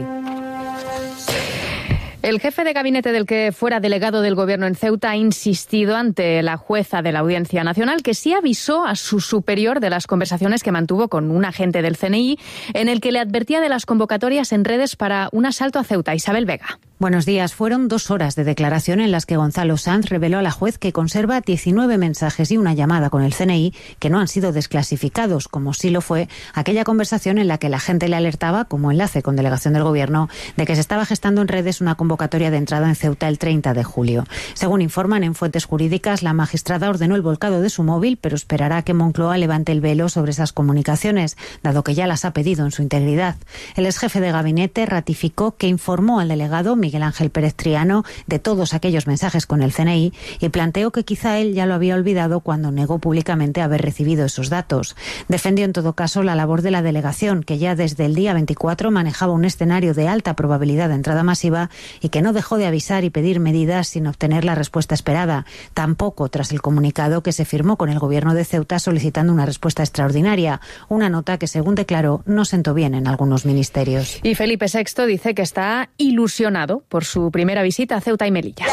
El jefe de gabinete del que fuera delegado del gobierno en Ceuta ha insistido ante la jueza de la Audiencia Nacional que sí avisó a su superior de las conversaciones que mantuvo con un agente del C N I en el que le advertía de las convocatorias en redes para un asalto a Ceuta. Isabel Vega. Buenos días. Fueron dos horas de declaración en las que Gonzalo Sanz reveló a la juez que conserva diecinueve mensajes y una llamada con el C N I que no han sido desclasificados, como sí lo fue aquella conversación en la que la gente le alertaba, como enlace con delegación del Gobierno, de que se estaba gestando en redes una convocatoria de entrada en Ceuta el treinta de julio. Según informan en fuentes jurídicas, la magistrada ordenó el volcado de su móvil, pero esperará que Moncloa levante el velo sobre esas comunicaciones, dado que ya las ha pedido en su integridad. El exjefe de gabinete ratificó que informó al delegado Miguel Ángel Pérez Triano de todos aquellos mensajes con el C N I y planteó que quizá él ya lo había olvidado cuando negó públicamente haber recibido esos datos. Defendió en todo caso la labor de la delegación, que ya desde el día veinticuatro manejaba un escenario de alta probabilidad de entrada masiva y que no dejó de avisar y pedir medidas sin obtener la respuesta esperada. Tampoco tras el comunicado que se firmó con el gobierno de Ceuta solicitando una respuesta extraordinaria, una nota que, según declaró, no sentó bien en algunos ministerios. Y Felipe sexto dice que está ilusionado por su primera visita a Ceuta y Melilla.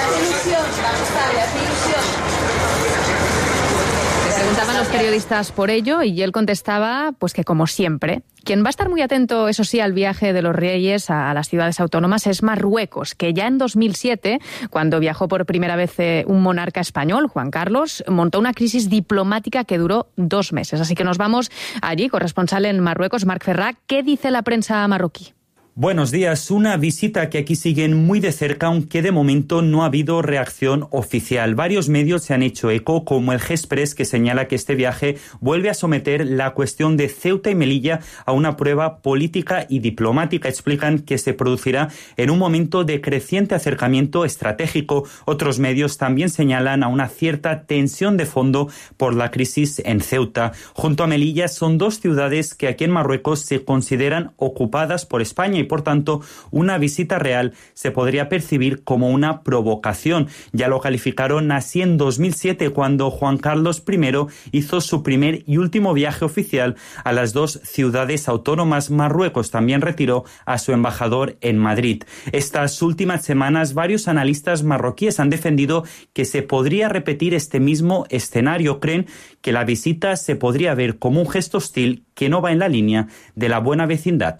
Le preguntaban los periodistas por ello y él contestaba pues que, como siempre, quien va a estar muy atento, eso sí, al viaje de los reyes a las ciudades autónomas es Marruecos, que ya en dos mil siete, cuando viajó por primera vez un monarca español, Juan Carlos, montó una crisis diplomática que duró dos meses. Así que nos vamos allí, corresponsal en Marruecos, Marc Ferrà. ¿Qué dice la prensa marroquí? Buenos días. Una visita que aquí siguen muy de cerca, aunque de momento no ha habido reacción oficial. Varios medios se han hecho eco, como el G-Express, que señala que este viaje vuelve a someter la cuestión de Ceuta y Melilla a una prueba política y diplomática. Explican que se producirá en un momento de creciente acercamiento estratégico. Otros medios también señalan a una cierta tensión de fondo por la crisis en Ceuta. Junto a Melilla son dos ciudades que aquí en Marruecos se consideran ocupadas por España y, por tanto, una visita real se podría percibir como una provocación. Ya lo calificaron así en dos mil siete, cuando Juan Carlos primero hizo su primer y último viaje oficial a las dos ciudades autónomas. Marruecos también retiró a su embajador en Madrid. Estas últimas semanas, varios analistas marroquíes han defendido que se podría repetir este mismo escenario. Creen que la visita se podría ver como un gesto hostil que no va en la línea de la buena vecindad.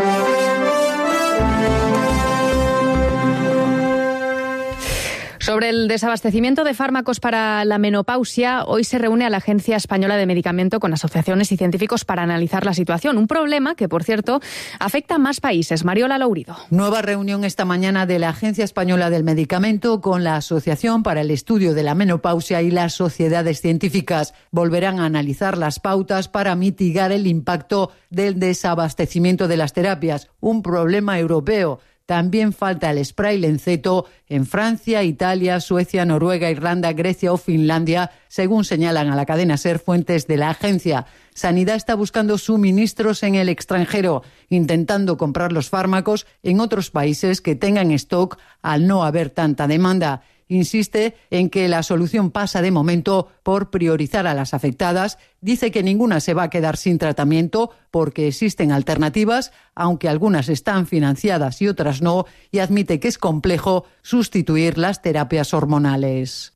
Sobre el desabastecimiento de fármacos para la menopausia, hoy se reúne a la Agencia Española de Medicamento con asociaciones y científicos para analizar la situación. Un problema que, por cierto, afecta a más países. Mariola Lourido. Nueva reunión esta mañana de la Agencia Española del Medicamento con la Asociación para el Estudio de la Menopausia y las sociedades científicas. Volverán a analizar las pautas para mitigar el impacto del desabastecimiento de las terapias, un problema europeo. También falta el spray Lenceto en Francia, Italia, Suecia, Noruega, Irlanda, Grecia o Finlandia, según señalan a la cadena SER fuentes de la agencia. Sanidad está buscando suministros en el extranjero, intentando comprar los fármacos en otros países que tengan stock al no haber tanta demanda. Insiste en que la solución pasa de momento por priorizar a las afectadas. Dice que ninguna se va a quedar sin tratamiento porque existen alternativas, aunque algunas están financiadas y otras no, y admite que es complejo sustituir las terapias hormonales.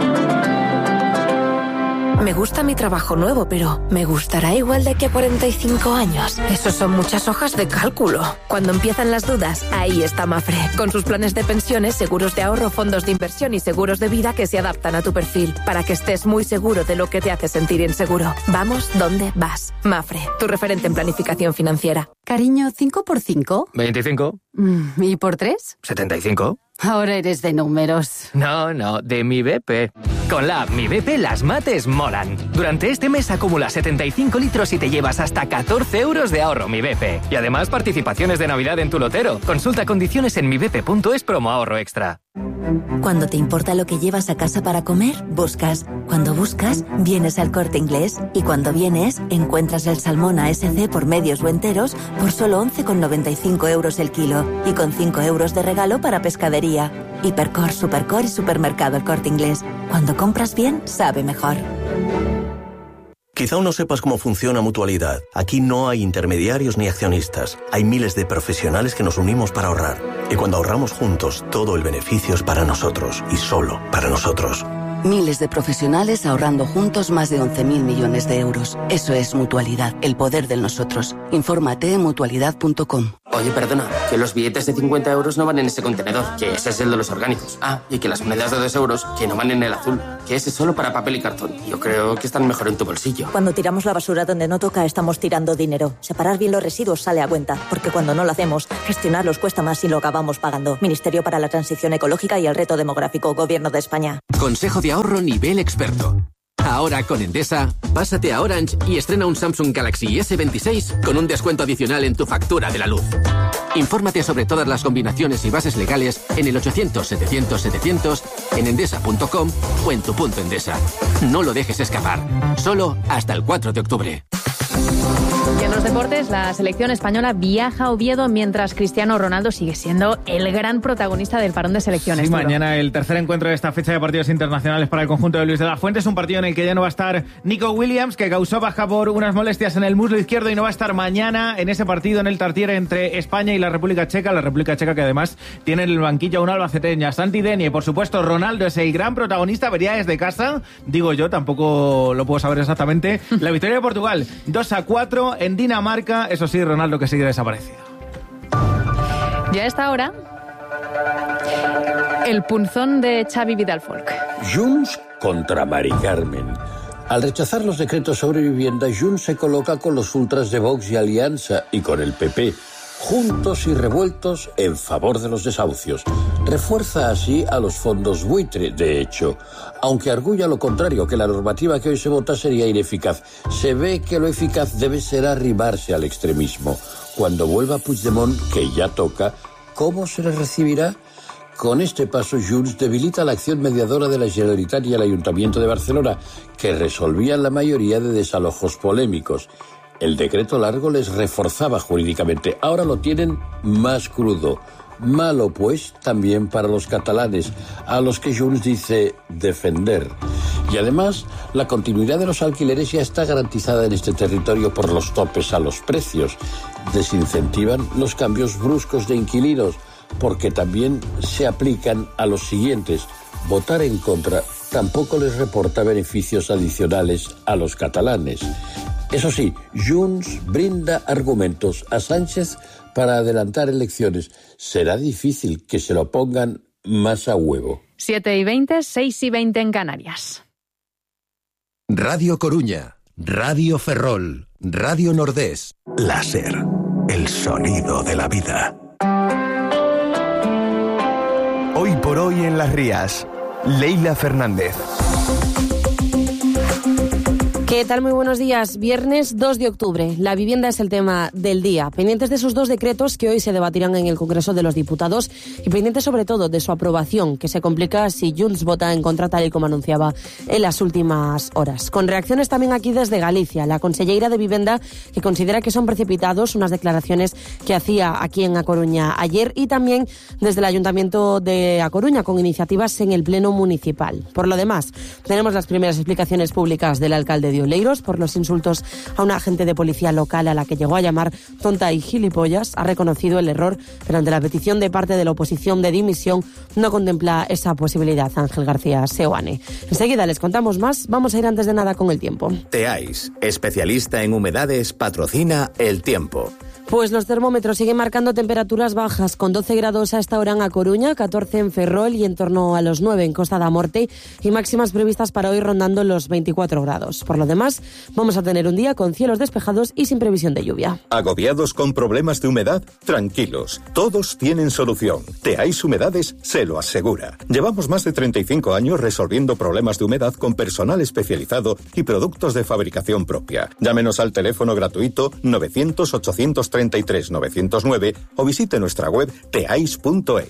Me gusta mi trabajo nuevo, pero ¿me gustará igual de aquí a cuarenta y cinco años? Esos son muchas hojas de cálculo. Cuando empiezan las dudas, ahí está Mafre, con sus planes de pensiones, seguros de ahorro, fondos de inversión y seguros de vida que se adaptan a tu perfil, para que estés muy seguro de lo que te hace sentir inseguro. Vamos donde vas. Mafre, tu referente en planificación financiera. Cariño, ¿cinco por cinco? veinticinco. ¿Y por tres? setenta y cinco. Ahora eres de números. No, no, de mi B P. Con la app Mi B P las mates molan. Durante este mes acumula setenta y cinco litros y te llevas hasta catorce euros de ahorro Mi B P. Y además participaciones de Navidad en tu lotero. Consulta condiciones en mi b p punto es promo ahorro extra. Cuando te importa lo que llevas a casa para comer, buscas. Cuando buscas, vienes al Corte Inglés. Y cuando vienes, encuentras el salmón A S C por medios o enteros por solo once con noventa y cinco euros el kilo. Y con cinco euros de regalo para pescadería. Hipercor, Supercor y Supermercado El Corte Inglés. Cuando compras bien, sabe mejor. Quizá aún no sepas cómo funciona Mutualidad. Aquí no hay intermediarios ni accionistas. Hay miles de profesionales que nos unimos para ahorrar. Y cuando ahorramos juntos, todo el beneficio es para nosotros y solo para nosotros. Miles de profesionales ahorrando juntos más de once mil millones de euros. Eso es Mutualidad, el poder del nosotros. Infórmate en mutualidad punto com. Oye, perdona, que los billetes de cincuenta euros no van en ese contenedor, que ese es el de los orgánicos. Ah, y que las monedas de dos euros, que no van en el azul, que ese es solo para papel y cartón. Yo creo que están mejor en tu bolsillo. Cuando tiramos la basura donde no toca, estamos tirando dinero. Separar bien los residuos sale a cuenta, porque cuando no lo hacemos, gestionarlos cuesta más y lo acabamos pagando. Ministerio para la Transición Ecológica y el Reto Demográfico, Gobierno de España. Consejo de ahorro nivel experto. Ahora con Endesa, pásate a Orange y estrena un Samsung Galaxy ese veintiséis con un descuento adicional en tu factura de la luz. Infórmate sobre todas las combinaciones y bases legales en el ochocientos setecientos setecientos, en endesa punto com o en tu punto Endesa. No lo dejes escapar. Solo hasta el cuatro de octubre. Y en los deportes, la selección española viaja a Oviedo mientras Cristiano Ronaldo sigue siendo el gran protagonista del parón de selecciones. Sí, mañana el tercer encuentro de esta fecha de partidos internacionales para el conjunto de Luis de la Fuente. Es un partido en el que ya no va a estar Nico Williams, que causó baja por unas molestias en el muslo izquierdo, y no va a estar mañana en ese partido en el Tartiere entre España y la República Checa. La República Checa que además tiene en el banquillo a un albaceteña, Santi Denie. Por supuesto, Ronaldo es el gran protagonista. Vería desde casa, digo yo, tampoco lo puedo saber exactamente. La victoria de Portugal, dos a cuatro en Dinamarca. Eso sí, Ronaldo que sigue desaparecido. Ya a esta hora, el punzón de Xavi Vidal Folk. Junts contra Mari Carmen. Al rechazar los decretos sobre vivienda, Junts se coloca con los ultras de Vox y Alianza y con el P P, juntos y revueltos en favor de los desahucios. Refuerza así a los fondos buitre, de hecho, aunque arguya lo contrario, que la normativa que hoy se vota sería ineficaz. Se ve que lo eficaz debe ser arrimarse al extremismo. Cuando vuelva Puigdemont, que ya toca, ¿cómo se le recibirá? Con este paso, Junts debilita la acción mediadora de la Generalitat y el Ayuntamiento de Barcelona, que resolvían la mayoría de desalojos polémicos. El decreto largo les reforzaba jurídicamente. Ahora lo tienen más crudo. Malo, pues, también para los catalanes, a los que Junts dice defender. Y además, la continuidad de los alquileres ya está garantizada en este territorio por los topes a los precios. Desincentivan los cambios bruscos de inquilinos, porque también se aplican a los siguientes. Votar en contra tampoco les reporta beneficios adicionales a los catalanes. Eso sí, Junts brinda argumentos a Sánchez para adelantar elecciones. Será difícil que se lo pongan más a huevo. siete y veinte, seis y veinte en Canarias. Radio Coruña, Radio Ferrol, Radio Nordés. Láser, el sonido de la vida. Hoy por hoy en Las Rías, Leila Fernández. ¿Qué tal? Muy buenos días. Viernes dos de octubre. La vivienda es el tema del día. Pendientes de esos dos decretos que hoy se debatirán en el Congreso de los Diputados y pendientes sobre todo de su aprobación, que se complica si Junts vota en contra, tal y como anunciaba en las últimas horas. Con reacciones también aquí desde Galicia. La conselleira de Vivienda, que considera que son precipitados unas declaraciones que hacía aquí en A Coruña ayer, y también desde el Ayuntamiento de A Coruña con iniciativas en el Pleno Municipal. Por lo demás, tenemos las primeras explicaciones públicas del alcalde de Oleiros por los insultos a una agente de policía local a la que llegó a llamar tonta y gilipollas. Ha reconocido el error, pero ante la petición de parte de la oposición de dimisión no contempla esa posibilidad. Ángel García Seoane. Enseguida les contamos más. Vamos a ir antes de nada con el tiempo. Teais, especialista en humedades, patrocina El Tiempo. Pues los termómetros siguen marcando temperaturas bajas, con doce grados a esta hora en A Coruña, catorce en Ferrol y en torno a los nueve en Costa da Morte, y máximas previstas para hoy rondando los veinticuatro grados. Por lo demás, vamos a tener un día con cielos despejados y sin previsión de lluvia. ¿Agobiados con problemas de humedad? Tranquilos, todos tienen solución. Teais Humedades se lo asegura. Llevamos más de treinta y cinco años resolviendo problemas de humedad con personal especializado y productos de fabricación propia. Llámenos al teléfono gratuito novecientos, ochocientos treinta y tres, novecientos nueve o visite nuestra web teais punto es.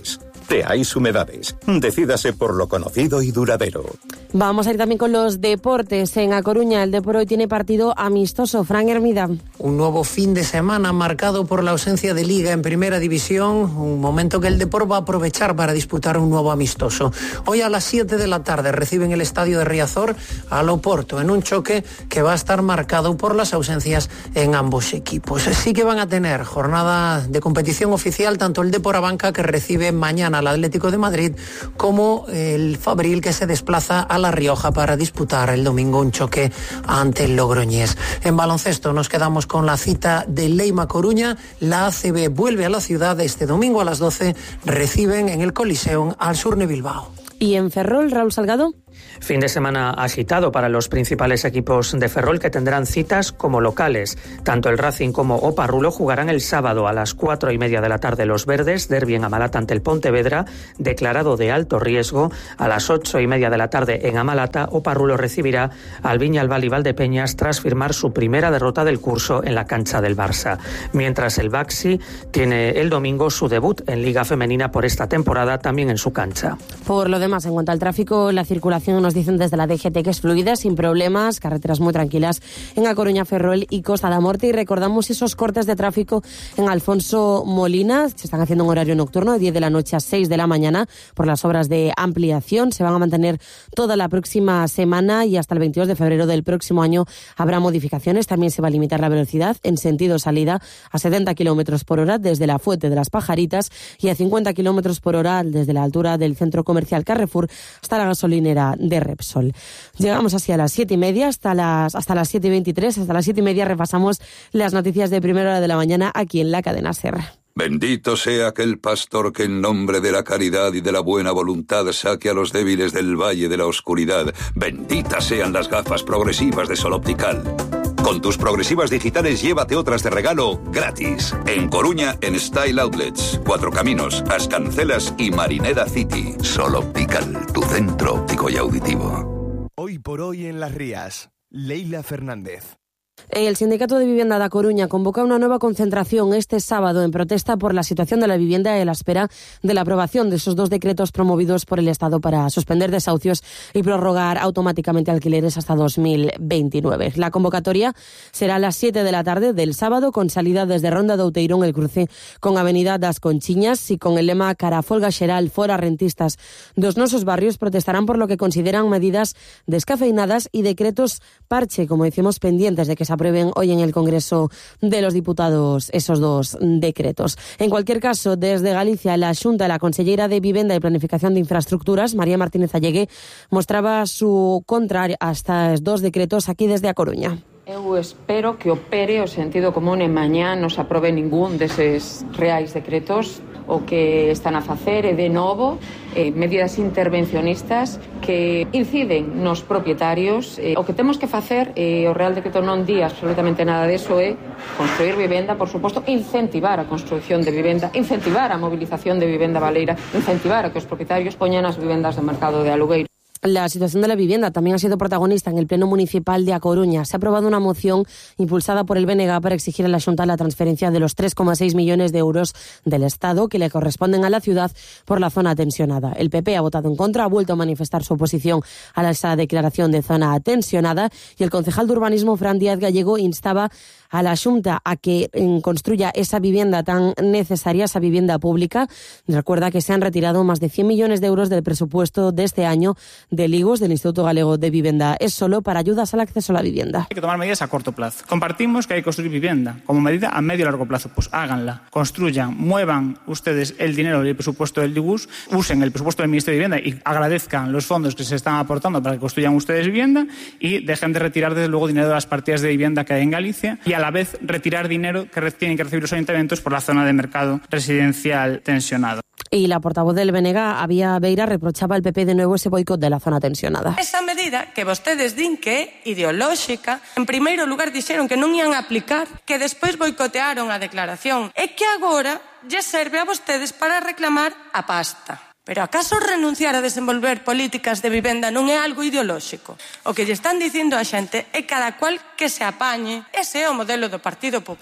Teáis Humedades. Decídase por lo conocido y duradero. Vamos a ir también con los deportes. En A Coruña, el Depor hoy tiene partido amistoso. Fran Hermida. Un nuevo fin de semana marcado por la ausencia de Liga en Primera División, un momento que el Depor va a aprovechar para disputar un nuevo amistoso. Hoy a las siete de la tarde reciben el estadio de Riazor al Oporto, en un choque que va a estar marcado por las ausencias en ambos equipos. Sí que van a tener jornada de competición oficial tanto el Depor Abanca, que recibe mañana al Atlético de Madrid, como el Fabril, que se desplaza a La Rioja para disputar el domingo un choque ante el Logroñés. En baloncesto nos quedamos con la cita de Leima Coruña. La A C B vuelve a la ciudad este domingo a las doce. Reciben en el Coliseum al Surne Bilbao. ¿Y en Ferrol, Raúl Salgado? Fin de semana agitado para los principales equipos de Ferrol, que tendrán citas como locales. Tanto el Racing como Oparrulo jugarán el sábado a las cuatro y media de la tarde los verdes, derbi en Amalata ante el Pontevedra, declarado de alto riesgo. A las ocho y media de la tarde en Amalata, Oparrulo recibirá al Viñalbal y Valdepeñas tras firmar su primera derrota del curso en la cancha del Barça. Mientras el Baxi tiene el domingo su debut en Liga Femenina por esta temporada, también en su cancha. Por lo demás, en cuanto al tráfico, la circulación nos dicen desde la D G T que es fluida, sin problemas, carreteras muy tranquilas en A Coruña, Ferrol y Costa da Morte. Y recordamos esos cortes de tráfico en Alfonso Molina. Se están haciendo en horario nocturno de diez de la noche a seis de la mañana por las obras de ampliación. Se van a mantener toda la próxima semana y hasta el veintidós de febrero del próximo año habrá modificaciones. También se va a limitar la velocidad en sentido salida a setenta kilómetros por hora desde la Fuente de las Pajaritas y a cincuenta kilómetros por hora desde la altura del centro comercial Carrefour hasta la gasolinera de Repsol. Llegamos así a las siete y media, hasta las, hasta las siete y veintitrés, hasta las siete y media repasamos las noticias de primera hora de la mañana aquí en la cadena SER. Bendito sea aquel pastor que en nombre de la caridad y de la buena voluntad saque a los débiles del valle de la oscuridad. Benditas sean las gafas progresivas de Sol Optical. Con tus progresivas digitales llévate otras de regalo gratis. En Coruña, en Style Outlets, Cuatro Caminos, Ascancelas y Marineda City. Sol Optical, tu centro óptico y auditivo. Hoy por hoy en Las Rías, Leila Fernández. El Sindicato de Vivienda de A Coruña convoca una nueva concentración este sábado en protesta por la situación de la vivienda y a la espera de la aprobación de esos dos decretos promovidos por el Estado para suspender desahucios y prorrogar automáticamente alquileres hasta dos mil veintinueve. La convocatoria será a las siete de la tarde del sábado, con salida desde Ronda de Outeirón, el cruce con Avenida das Conchiñas, y con el lema Cara a folga xeral, fora rentistas dos nosos barrios. Protestarán por lo que consideran medidas descafeinadas y decretos parche, como decimos, pendientes de que se aprueben hoy en el Congreso de los Diputados esos dos decretos. En cualquier caso, desde Galicia, la Xunta, la consellera de Vivenda y Planificación de Infraestructuras, María Martínez Allegue, mostraba su contra a estos dos decretos aquí desde A Coruña. Eu espero que opere o sentido común e mañá non se aprobe ningún deses reais decretos. O que están a facer é de novo eh, medidas intervencionistas que inciden nos propietarios. Eh, o que temos que facer, eh, o Real Decreto non di absolutamente nada deso, é construir vivenda, por suposto, incentivar a construcción de vivenda, incentivar a movilización de vivenda baleira, incentivar a que os propietarios poñan as vivendas de mercado de alugueiro. La situación de la vivienda también ha sido protagonista en el Pleno Municipal de A Coruña. Se ha aprobado una moción impulsada por el B N G para exigir a la Xunta la transferencia de los tres coma seis millones de euros del Estado que le corresponden a la ciudad por la zona tensionada. El P P ha votado en contra, ha vuelto a manifestar su oposición a esa declaración de zona tensionada, y el concejal de Urbanismo, Fran Díaz Gallego, instaba a la Xunta a que construya esa vivienda tan necesaria, esa vivienda pública. Recuerda que se han retirado más de cien millones de euros del presupuesto de este año del I G O S, del Instituto Galego de Vivienda. Es solo para ayudas al acceso a la vivienda. Hay que tomar medidas a corto plazo. Compartimos que hay que construir vivienda como medida a medio y largo plazo. Pues háganla, construyan, muevan ustedes el dinero del presupuesto del I G U S, usen el presupuesto del Ministerio de Vivienda y agradezcan los fondos que se están aportando para que construyan ustedes vivienda, y dejen de retirar desde luego dinero de las partidas de vivienda que hay en Galicia, y a la vez retirar dinero que tienen que recibir los ayuntamientos por la zona de mercado residencial tensionado. Y la portavoz del B N G, Avia Beira, reprochaba al P P de nuevo ese boicot de la zona tensionada. Esa medida que vostedes din que é ideolóxica, en primeiro lugar dixeron que non ian aplicar, que despois boicotearon a declaración, e que agora lle serve a vostedes para reclamar a pasta. Pero acaso renunciar a desenvolver políticas de vivenda non é algo ideolóxico? O que lle están dicindo a xente é cada cual que se apañe. Ese é o modelo do Partido Popular.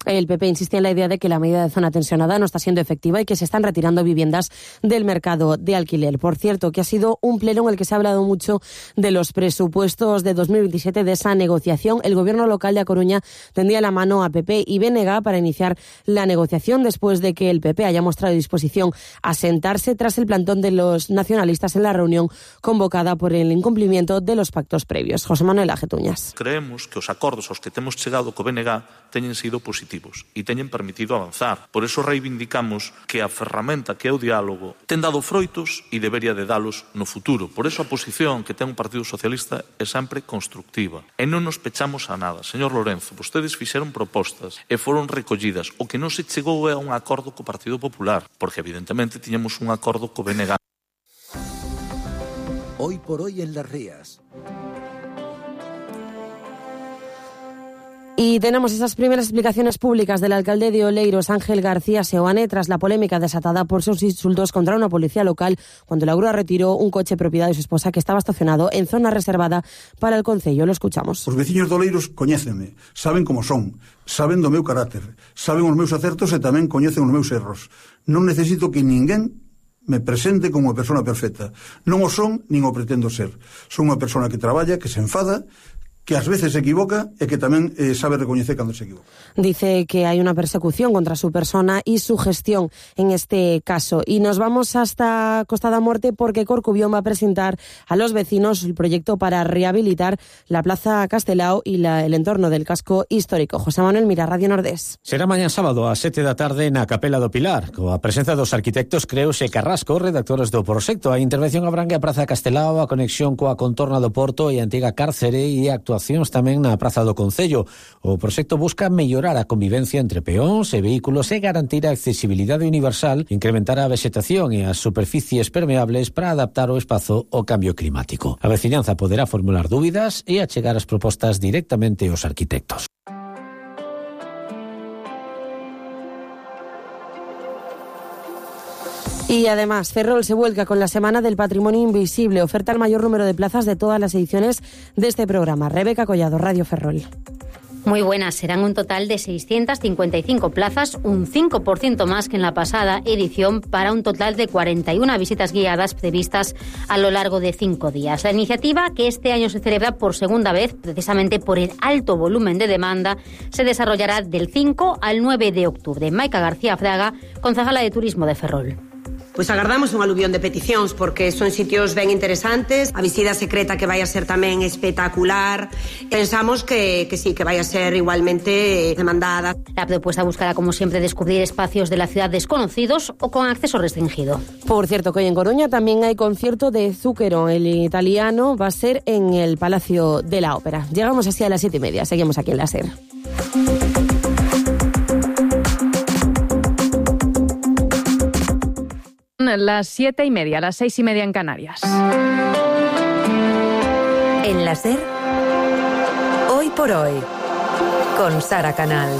El P P insiste en la idea de que la medida de zona tensionada no está siendo efectiva y que se están retirando viviendas del mercado de alquiler. Por cierto, que ha sido un pleno en el que se ha hablado mucho de los presupuestos de dos mil veintisiete, de esa negociación. El gobierno local de A Coruña tendía la mano a P P y B N G para iniciar la negociación después de que el P P haya mostrado disposición a sentarse tras el plantón de los nacionalistas en la reunión convocada por el incumplimiento de los pactos previos. José Manuel Ajetuñas. Creemos que os acordos aos que temos chegado co B N G teñen sido positivos e teñen permitido avanzar. Por eso reivindicamos que a ferramenta que é o diálogo ten dado froitos e debería de dalos no futuro. Por eso a posición que ten o Partido Socialista é sempre constructiva. E non nos pechamos a nada. Señor Lorenzo, vostedes fixeron propostas e foron recollidas. O que non se chegou é a un acordo co Partido Popular, porque evidentemente tiñamos un acordo co B N G. Hoy por hoy en Las Rías. Y tenemos esas primeras explicaciones públicas del alcalde de Oleiros, Ángel García Seoane, tras la polémica desatada por sus insultos contra una policía local cuando la grúa retiró un coche propiedad de su esposa que estaba estacionado en zona reservada para el concello. Lo escuchamos. Os veciños de Oleiros coñécenme, saben como son, saben do meu carácter, saben os meus acertos e tamén coñecen os meus erros. Non necesito que ninguén me presente como a persona perfecta. Non o son, nin o pretendo ser. Son unha persona que traballa, que se enfada, que ás veces se equivoca e que tamén eh, sabe recoñecer cando se equivoca. Dice que hay una persecución contra su persona y su gestión en este caso. Y nos vamos hasta Costa da Morte porque Corcubión va a presentar a los vecinos el proyecto para rehabilitar la Plaza Castelao y la, el entorno del casco histórico. José Manuel Mira, Radio Nordés. Será mañá sábado a sete da tarde na Capela do Pilar, coa presenza dos arquitectos Creus e Carrasco, redactores do proxecto. A intervención abrangue a Praza Castelao, a conexión coa contorna do Porto e a antiga cárcere e a actuacións tamén na Praza do Concello. O proxecto busca mellorar a convivencia entre peóns e vehículos e garantir a accesibilidade universal, incrementar a vexetación e as superficies permeables para adaptar o espazo ao cambio climático. A veciñanza poderá formular dúbidas e achegar as propostas directamente aos arquitectos. Y además, Ferrol se vuelca con la Semana del Patrimonio Invisible. Oferta el mayor número de plazas de todas las ediciones de este programa. Rebeca Collado, Radio Ferrol. Muy buenas, serán un total de seiscientas cincuenta y cinco plazas, un cinco por ciento más que en la pasada edición, para un total de cuarenta y una visitas guiadas previstas a lo largo de cinco días. La iniciativa, que este año se celebra por segunda vez, precisamente por el alto volumen de demanda, se desarrollará del cinco al nueve de octubre. Maica García Fraga, concejala de Turismo de Ferrol. Pois agardamos un aluvión de peticións porque son sitios ben interesantes, a visita secreta que vai a ser tamén espectacular. Pensamos que, que sí, que vai a ser igualmente demandada. La propuesta buscará, como siempre, descubrir espacios de la ciudad desconocidos o con acceso restringido. Por cierto, que hoy en Coruña también hay concierto de Zucchero, el italiano, va a ser en el Palacio de la Ópera. Llegamos así a las siete y media, seguimos aquí en la SER. Las siete y media, las seis y media en Canarias. En la SER, Hoy por Hoy, con Sara Canals.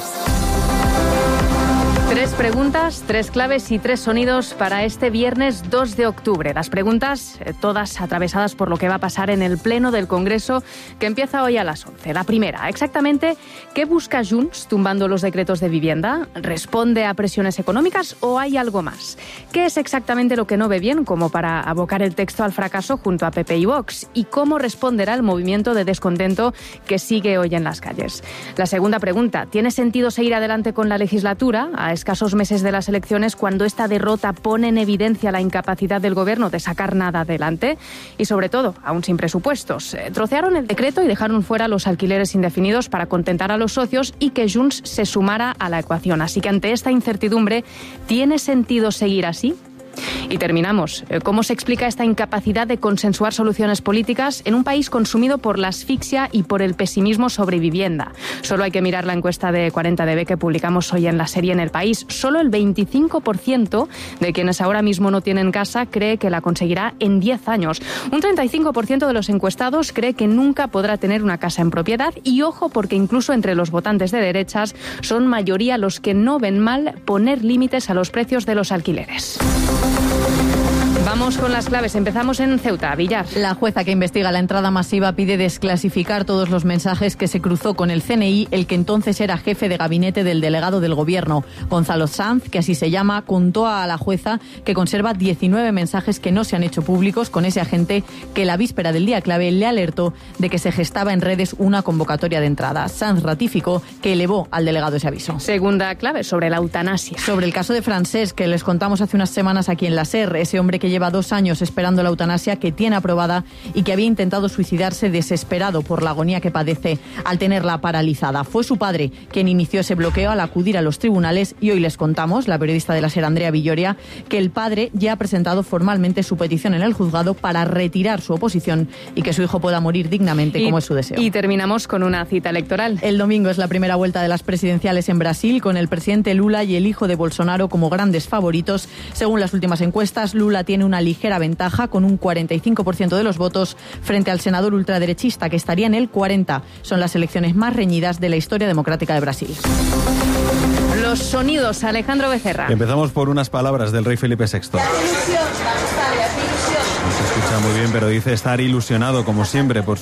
Tres preguntas, tres claves y tres sonidos para este viernes dos de octubre. Las preguntas, eh, todas atravesadas por lo que va a pasar en el Pleno del Congreso, que empieza hoy a las once. La primera, exactamente, ¿qué busca Junts tumbando los decretos de vivienda? ¿Responde a presiones económicas o hay algo más? ¿Qué es exactamente lo que no ve bien como para abocar el texto al fracaso junto a P P y Vox? ¿Y cómo responderá el movimiento de descontento que sigue hoy en las calles? La segunda pregunta, ¿tiene sentido seguir adelante con la legislatura a escasos meses de las elecciones cuando esta derrota pone en evidencia la incapacidad del gobierno de sacar nada adelante? Y sobre todo, aún sin presupuestos. Eh, trocearon el decreto y dejaron fuera los alquileres indefinidos para contentar a los socios y que Junts se sumara a la ecuación. Así que ante esta incertidumbre, ¿tiene sentido seguir así? Y terminamos. ¿Cómo se explica esta incapacidad de consensuar soluciones políticas en un país consumido por la asfixia y por el pesimismo sobre vivienda? Solo hay que mirar la encuesta de cuarenta D B que publicamos hoy en la serie En el País. Solo el veinticinco por ciento de quienes ahora mismo no tienen casa cree que la conseguirá en diez años. Un treinta y cinco por ciento de los encuestados cree que nunca podrá tener una casa en propiedad. Y ojo, porque incluso entre los votantes de derechas son mayoría los que no ven mal poner límites a los precios de los alquileres. Vamos con las claves. Empezamos en Ceuta, Villar. La jueza que investiga la entrada masiva pide desclasificar todos los mensajes que se cruzó con el C N I, el que entonces era jefe de gabinete del delegado del gobierno. Gonzalo Sanz, que así se llama, contó a la jueza que conserva diecinueve mensajes que no se han hecho públicos con ese agente que la víspera del día clave le alertó de que se gestaba en redes una convocatoria de entrada. Sanz ratificó que elevó al delegado ese aviso. Segunda clave, sobre la eutanasia. Sobre el caso de Francesc, que les contamos hace unas semanas aquí en la SER, ese hombre que lleva dos años esperando la eutanasia, que tiene aprobada y que había intentado suicidarse desesperado por la agonía que padece al tenerla paralizada. Fue su padre quien inició ese bloqueo al acudir a los tribunales y hoy les contamos, la periodista de la SER, Andrea Villoria, que el padre ya ha presentado formalmente su petición en el juzgado para retirar su oposición y que su hijo pueda morir dignamente, y, como es su deseo. Y terminamos con una cita electoral. El domingo es la primera vuelta de las presidenciales en Brasil, con el presidente Lula y el hijo de Bolsonaro como grandes favoritos. Según las últimas encuestas, Lula tiene una ligera ventaja con un cuarenta y cinco por ciento de los votos frente al senador ultraderechista, que estaría en el cuarenta por ciento. Son las elecciones más reñidas de la historia democrática de Brasil. Los sonidos, Alejandro Becerra. Empezamos por unas palabras del rey Felipe sexto. No se escucha muy bien, pero dice estar ilusionado, como siempre, por su